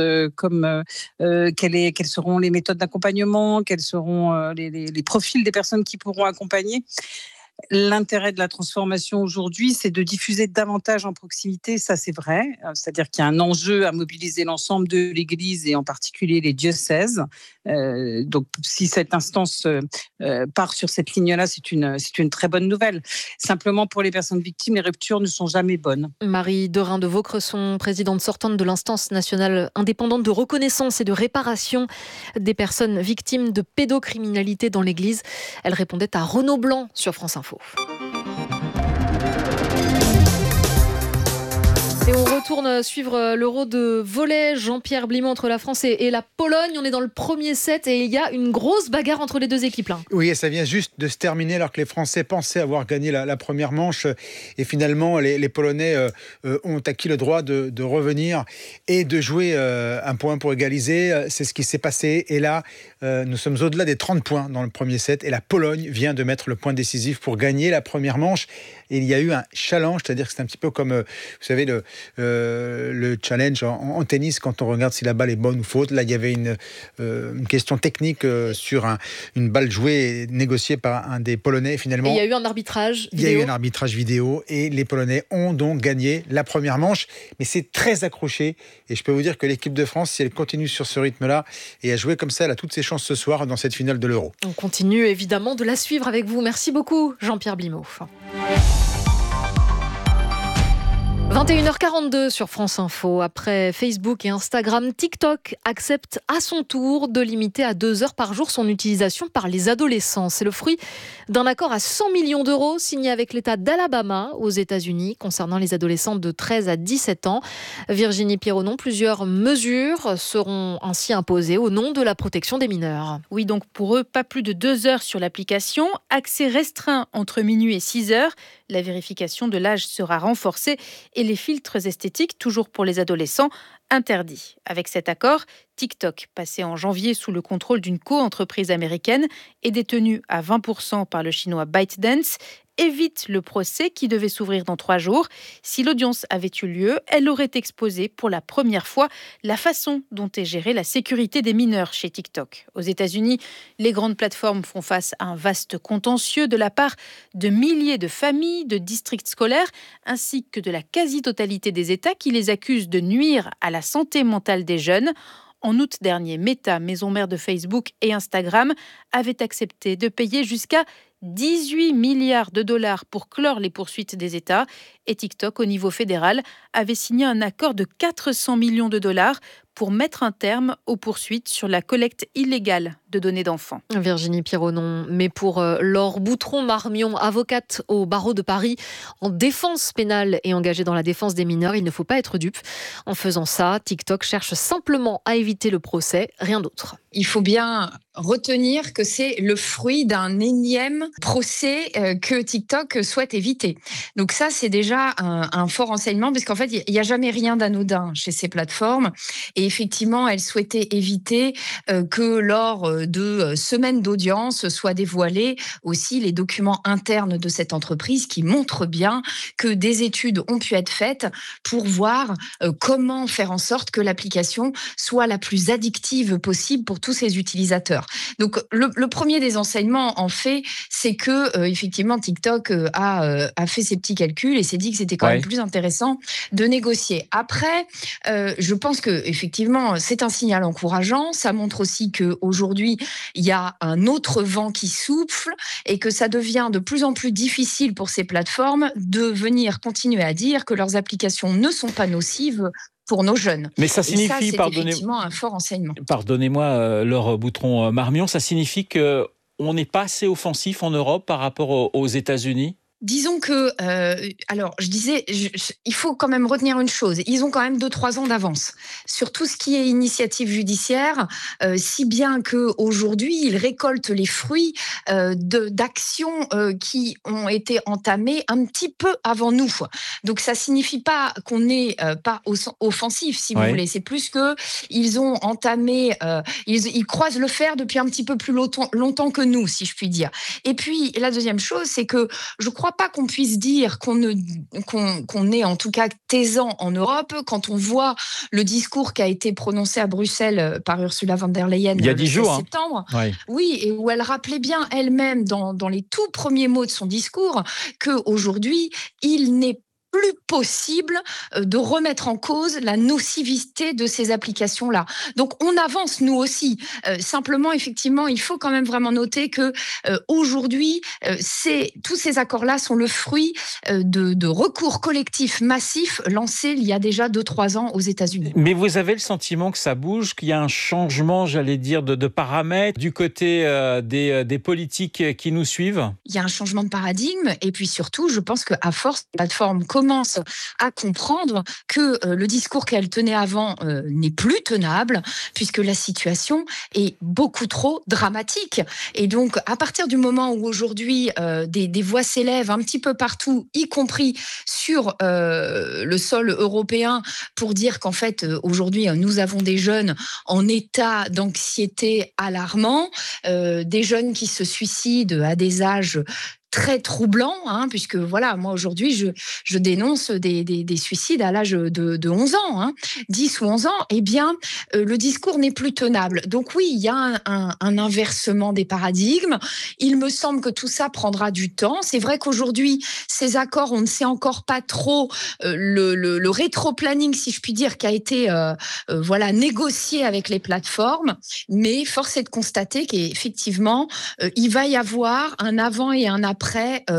quelles seront les méthodes d'accompagnement, quels seront les profils des personnes qui pourront accompagner. L'intérêt de la transformation aujourd'hui, c'est de diffuser davantage en proximité, ça c'est vrai. C'est-à-dire qu'il y a un enjeu à mobiliser l'ensemble de l'Église et en particulier les diocèses. Donc si cette instance part sur cette ligne-là, c'est une très bonne nouvelle. Simplement pour les personnes victimes, les ruptures ne sont jamais bonnes. Marie Dorin de Vaucresson, présidente sortante de l'instance nationale indépendante de reconnaissance et de réparation des personnes victimes de pédocriminalité dans l'Église. Elle répondait à Renaud Blanc sur France Info. Et on retourne suivre l'Euro de volley. Jean-Pierre Blimont entre la France et la Pologne. On est dans le premier set et il y a une grosse bagarre entre les deux équipes là. Oui, et ça vient juste de se terminer alors que les Français pensaient avoir gagné la première manche. Et finalement, les Polonais ont acquis le droit de revenir et de jouer un point pour égaliser. C'est ce qui s'est passé. Et là, nous sommes au-delà des 30 points dans le premier set. Et la Pologne vient de mettre le point décisif pour gagner la première manche. Et il y a eu un challenge, c'est-à-dire que c'est un petit peu comme, vous savez, le challenge en tennis quand on regarde si la balle est bonne ou faute. Là, il y avait une question technique sur une balle jouée et négociée par un des Polonais. Finalement, et il y a eu un arbitrage vidéo. Il y a eu un arbitrage vidéo et les Polonais ont donc gagné la première manche. Mais c'est très accroché et je peux vous dire que l'équipe de France, si elle continue sur ce rythme-là et à jouer comme ça, elle a toutes ses chances ce soir dans cette finale de l'Euro. On continue évidemment de la suivre avec vous. Merci beaucoup Jean-Pierre Blimont. 21h42 sur France Info. Après Facebook et Instagram, TikTok accepte à son tour de limiter à 2 heures par jour son utilisation par les adolescents. C'est le fruit d'un accord à 100 millions d'euros signé avec l'État d'Alabama aux États-Unis concernant les adolescents de 13 à 17 ans. Virginie Pironon, plusieurs mesures seront ainsi imposées au nom de la protection des mineurs. Oui, donc pour eux, pas plus de 2 heures sur l'application, accès restreint entre minuit et 6 heures. La vérification de l'âge sera renforcée et les filtres esthétiques, toujours pour les adolescents, interdits. Avec cet accord, TikTok, passé en janvier sous le contrôle d'une co-entreprise américaine et détenue à 20% par le chinois ByteDance, évite le procès qui devait s'ouvrir dans 3 jours. Si l'audience avait eu lieu, elle aurait exposé pour la première fois la façon dont est gérée la sécurité des mineurs chez TikTok. Aux États-Unis, les grandes plateformes font face à un vaste contentieux de la part de milliers de familles, de districts scolaires, ainsi que de la quasi-totalité des États qui les accusent de nuire à la santé mentale des jeunes. En août dernier, Meta, maison mère de Facebook et Instagram, avait accepté de payer jusqu'à 18 milliards de dollars pour clore les poursuites des États. Et TikTok, au niveau fédéral, avait signé un accord de 400 millions de dollars pour mettre un terme aux poursuites sur la collecte illégale de données d'enfants. Virginie Pironon, mais pour Laure Boutron-Marmion, avocate au barreau de Paris, en défense pénale et engagée dans la défense des mineurs, il ne faut pas être dupe. En faisant ça, TikTok cherche simplement à éviter le procès, rien d'autre. Il faut bien retenir que c'est le fruit d'un énième procès que TikTok souhaite éviter. Donc ça, c'est déjà un fort enseignement, parce qu'en fait, il n'y a jamais rien d'anodin chez ces plateformes. Et effectivement, elle souhaitait éviter que lors de semaines d'audience soient dévoilés aussi les documents internes de cette entreprise qui montrent bien que des études ont pu être faites pour voir comment faire en sorte que l'application soit la plus addictive possible pour tous ses utilisateurs. Donc, le premier des enseignements, en fait, c'est que effectivement TikTok a fait ses petits calculs et s'est dit que c'était quand même plus intéressant de négocier. Après, je pense que effectivement, c'est un signal encourageant. Ça montre aussi qu'aujourd'hui, il y a un autre vent qui souffle et que ça devient de plus en plus difficile pour ces plateformes de venir continuer à dire que leurs applications ne sont pas nocives pour nos jeunes. Mais ça signifie, et ça, c'est effectivement un fort enseignement. Pardonnez-moi, Laure Boutron-Marmion, ça signifie qu'on n'est pas assez offensif en Europe par rapport aux États-Unis ? Disons que, alors je disais, il faut quand même retenir une chose, ils ont quand même 2-3 ans d'avance sur tout ce qui est initiative judiciaire, si bien qu'aujourd'hui ils récoltent les fruits d'actions qui ont été entamées un petit peu avant nous. Donc ça signifie pas qu'on n'est pas offensif, si vous voulez, c'est plus que ils ont entamé, ils croisent le fer depuis un petit peu plus longtemps que nous, si je puis dire. Et puis la deuxième chose, c'est que je crois pas qu'on puisse dire qu'on est en tout cas taisant en Europe quand on voit le discours qui a été prononcé à Bruxelles par Ursula von der Leyen il y a 10 jours, septembre. Oui, et où elle rappelait bien elle-même dans les tout premiers mots de son discours qu'aujourd'hui, il n'est plus possible de remettre en cause la nocivité de ces applications-là. Donc, on avance, nous aussi. Simplement, effectivement, il faut quand même vraiment noter que aujourd'hui, tous ces accords-là sont le fruit de recours collectifs massifs lancés il y a déjà 2-3 ans aux États-Unis. Mais vous avez le sentiment que ça bouge, qu'il y a un changement, j'allais dire, de paramètres du côté des politiques qui nous suivent ? Il y a un changement de paradigme et puis surtout, je pense qu'à force, la plateforme commence à comprendre que le discours qu'elle tenait avant n'est plus tenable puisque la situation est beaucoup trop dramatique. Et donc, à partir du moment où aujourd'hui des voix s'élèvent un petit peu partout, y compris sur le sol européen, pour dire qu'en fait, aujourd'hui, nous avons des jeunes en état d'anxiété alarmant, des jeunes qui se suicident à des âges très troublant, puisque voilà, moi aujourd'hui, je dénonce des suicides à l'âge de 11 ans, 10 ou 11 ans, eh bien, le discours n'est plus tenable. Donc oui, il y a un inversement des paradigmes. Il me semble que tout ça prendra du temps. C'est vrai qu'aujourd'hui, ces accords, on ne sait encore pas trop le rétro-planning, si je puis dire, qui a été négocié avec les plateformes, mais force est de constater qu'effectivement, il va y avoir un avant et un après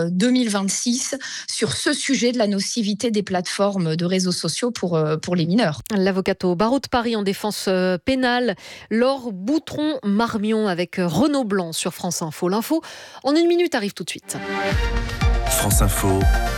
2026 sur ce sujet de la nocivité des plateformes de réseaux sociaux pour les mineurs. L'avocate au barreau de Paris en défense pénale, Laure Boutron-Marmion avec Renaud Blanc sur France Info. L'info en 1 minute arrive tout de suite. France Info,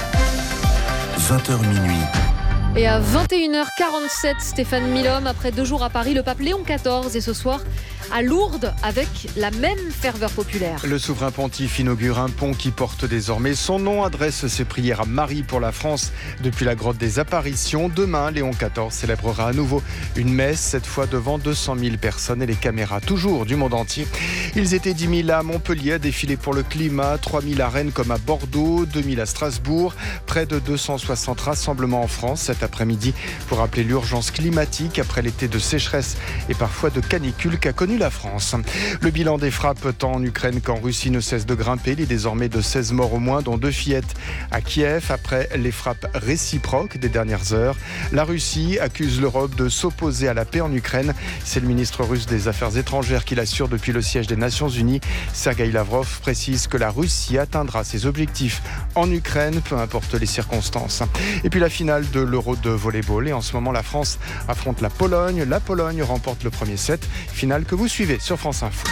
20h minuit. Et à 21h47, Stéphane Milhomme, après 2 jours à Paris, le pape Léon XIV est ce soir à Lourdes avec la même ferveur populaire. Le souverain pontife inaugure un pont qui porte désormais son nom, adresse ses prières à Marie pour la France depuis la grotte des apparitions. Demain, Léon XIV célébrera à nouveau une messe, cette fois devant 200 000 personnes et les caméras toujours du monde entier. Ils étaient 10 000 à Montpellier à défiler pour le climat, 3 000 à Rennes comme à Bordeaux, 2 000 à Strasbourg, près de 260 rassemblements en France cet après-midi pour rappeler l'urgence climatique après l'été de sécheresse et parfois de canicule qu'a connu la France. Le bilan des frappes tant en Ukraine qu'en Russie ne cesse de grimper. Il est désormais de 16 morts au moins, dont 2 fillettes à Kiev après les frappes réciproques des dernières heures. La Russie accuse l'Europe de s'opposer à la paix en Ukraine. C'est le ministre russe des Affaires étrangères qui l'assure depuis le siège des Nations Unies. Sergueï Lavrov précise que la Russie atteindra ses objectifs en Ukraine, peu importe les circonstances. Et puis la finale de l'Euro de volleyball. Et en ce moment, la France affronte la Pologne. La Pologne remporte le premier set. Finale que vous suivez sur France Info.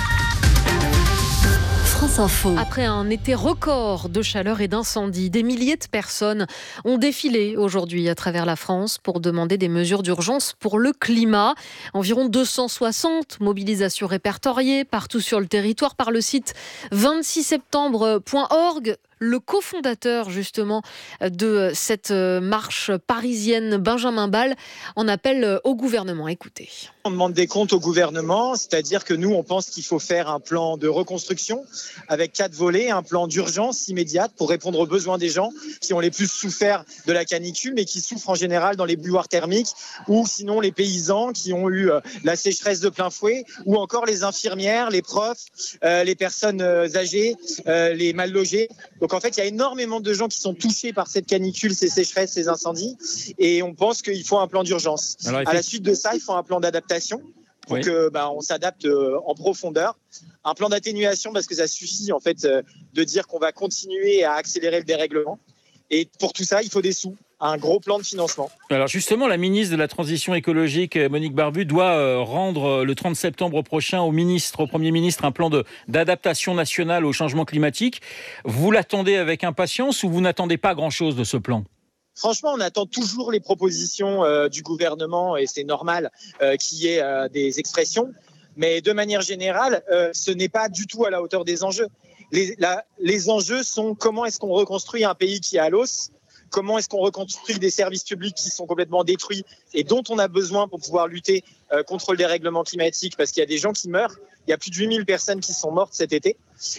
France Info. Après un été record de chaleur et d'incendie, des milliers de personnes ont défilé aujourd'hui à travers la France pour demander des mesures d'urgence pour le climat. Environ 260 mobilisations répertoriées partout sur le territoire par le site 26septembre.org. Le cofondateur justement de cette marche parisienne, Benjamin Ball, en appelle au gouvernement. Écoutez. On demande des comptes au gouvernement, c'est-à-dire que nous, on pense qu'il faut faire un plan de reconstruction avec 4 volets, un plan d'urgence immédiate pour répondre aux besoins des gens qui ont les plus souffert de la canicule, mais qui souffrent en général dans les bouilloires thermiques, ou sinon les paysans qui ont eu la sécheresse de plein fouet, ou encore les infirmières, les profs, les personnes âgées, les mal logés. Donc en fait, il y a énormément de gens qui sont touchés par cette canicule, ces sécheresses, ces incendies, et on pense qu'il faut un plan d'urgence. À la suite de ça, il faut un plan d'adaptation pour que on s'adapte en profondeur. Un plan d'atténuation parce que ça suffit en fait de dire qu'on va continuer à accélérer le dérèglement. Et pour tout ça, il faut des sous. Un gros plan de financement. Alors justement, la ministre de la Transition écologique, Monique Barbu, doit rendre le 30 septembre prochain au Premier ministre un plan d'adaptation nationale au changement climatique. Vous l'attendez avec impatience ou vous n'attendez pas grand-chose de ce plan ? Franchement, on attend toujours les propositions du gouvernement et c'est normal qu'il y ait des expressions. Mais de manière générale, ce n'est pas du tout à la hauteur des enjeux. Les enjeux sont comment est-ce qu'on reconstruit un pays qui est à l'os ? Comment est-ce qu'on reconstruit des services publics qui sont complètement détruits et dont on a besoin pour pouvoir lutter contre le dérèglement climatique parce qu'il y a des gens qui meurent. Il y a plus de 8000 personnes qui sont mortes cet été.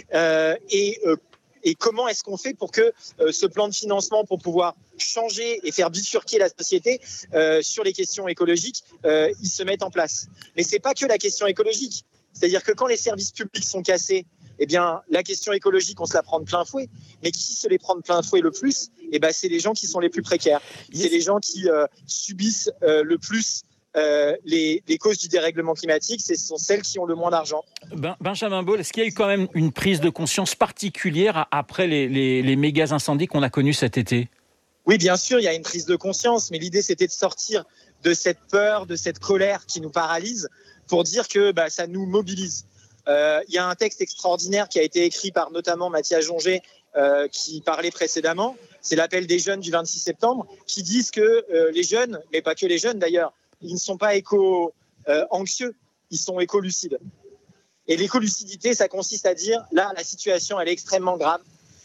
Et comment est-ce qu'on fait pour que ce plan de financement pour pouvoir changer et faire bifurquer la société sur les questions écologiques, il se mette en place. Mais c'est pas que la question écologique. C'est-à-dire que quand les services publics sont cassés, eh bien, la question écologique, on se la prend de plein fouet. Mais qui se les prend de plein fouet le plus ? Eh ben, c'est les gens qui sont les plus précaires. C'est les gens qui subissent le plus les causes du dérèglement climatique. Ce sont celles qui ont le moins d'argent. Benjamin Ball, est-ce qu'il y a eu quand même une prise de conscience particulière après les méga incendies qu'on a connus cet été ? Oui, bien sûr, il y a une prise de conscience. Mais l'idée, c'était de sortir de cette peur, de cette colère qui nous paralyse pour dire que ça nous mobilise. Il y a un texte extraordinaire qui a été écrit par notamment Mathias Jonger qui parlait précédemment. C'est l'appel des jeunes du 26 septembre qui disent que les jeunes, mais pas que les jeunes d'ailleurs, ils ne sont pas éco-anxieux, ils sont éco-lucides. Et l'éco-lucidité, ça consiste à dire, là, la situation, elle est extrêmement grave.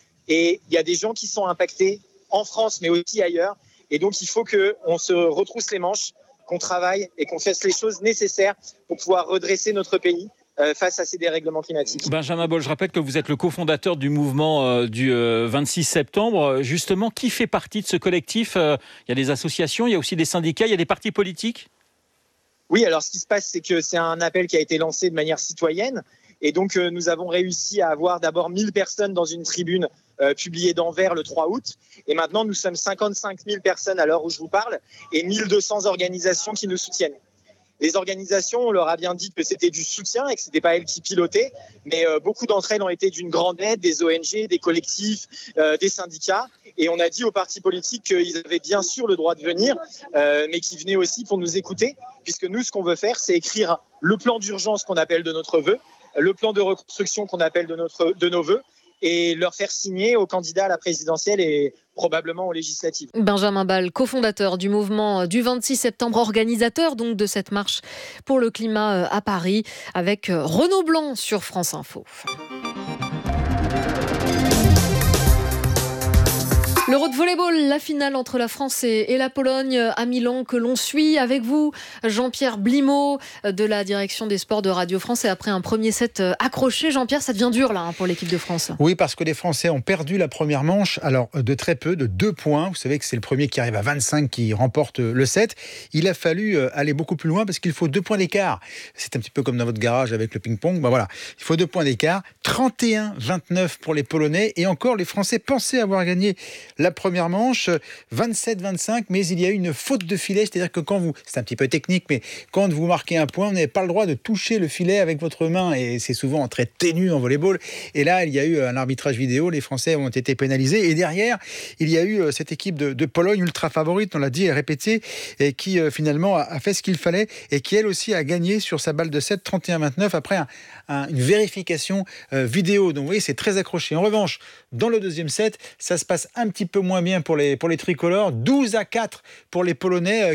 Et il y a des gens qui sont impactés en France, mais aussi ailleurs. Et donc, il faut qu'on se retrousse les manches, qu'on travaille et qu'on fasse les choses nécessaires pour pouvoir redresser notre pays face à ces dérèglements climatiques. Benjamin Ball, je rappelle que vous êtes le cofondateur du mouvement du 26 septembre. Justement, qui fait partie de ce collectif ? Il y a des associations, il y a aussi des syndicats, il y a des partis politiques ? Oui, alors ce qui se passe, c'est que c'est un appel qui a été lancé de manière citoyenne. Et donc, nous avons réussi à avoir d'abord 1000 personnes dans une tribune publiée d'Anvers le 3 août. Et maintenant, nous sommes 55 000 personnes à l'heure où je vous parle et 1200 organisations qui nous soutiennent. Les organisations, on leur a bien dit que c'était du soutien et que ce n'était pas elles qui pilotaient, mais beaucoup d'entre elles ont été d'une grande aide, des ONG, des collectifs, des syndicats. Et on a dit aux partis politiques qu'ils avaient bien sûr le droit de venir, mais qu'ils venaient aussi pour nous écouter, puisque nous, ce qu'on veut faire, c'est écrire le plan d'urgence qu'on appelle de notre vœu, le plan de reconstruction qu'on appelle de nos vœux, et leur faire signer aux candidats à la présidentielle et probablement aux législatives. Benjamin Ball, cofondateur du mouvement du 26 septembre, organisateur donc de cette marche pour le climat à Paris, avec Renaud Blanc sur France Info. L'Euro de volleyball, la finale entre la France et la Pologne à Milan que l'on suit avec vous, Jean-Pierre Blimaud de la direction des sports de Radio France. Et après un premier set accroché, Jean-Pierre, ça devient dur là pour l'équipe de France. Oui, parce que les Français ont perdu la première manche, alors de très peu, de 2 points. Vous savez que c'est le premier qui arrive à 25 qui remporte le set. Il a fallu aller beaucoup plus loin parce qu'il faut 2 points d'écart. C'est un petit peu comme dans votre garage avec le ping-pong. Voilà, il faut 2 points d'écart. 31-29 pour les Polonais. Et encore, les Français pensaient avoir gagné la première manche, 27-25, mais il y a eu une faute de filet, c'est-à-dire que c'est un petit peu technique, mais quand vous marquez un point, vous n'avez pas le droit de toucher le filet avec votre main, et c'est souvent très ténu en volleyball. Et là, il y a eu un arbitrage vidéo, les Français ont été pénalisés, et derrière, il y a eu cette équipe de Pologne ultra favorite, on l'a dit et répété, et qui finalement a fait ce qu'il fallait, et qui elle aussi a gagné sur sa balle de 7, 31-29, après une vérification vidéo. Donc vous voyez, c'est très accroché. En revanche, dans le deuxième set, ça se passe un petit peu moins bien pour les tricolores, 12-4 pour les Polonais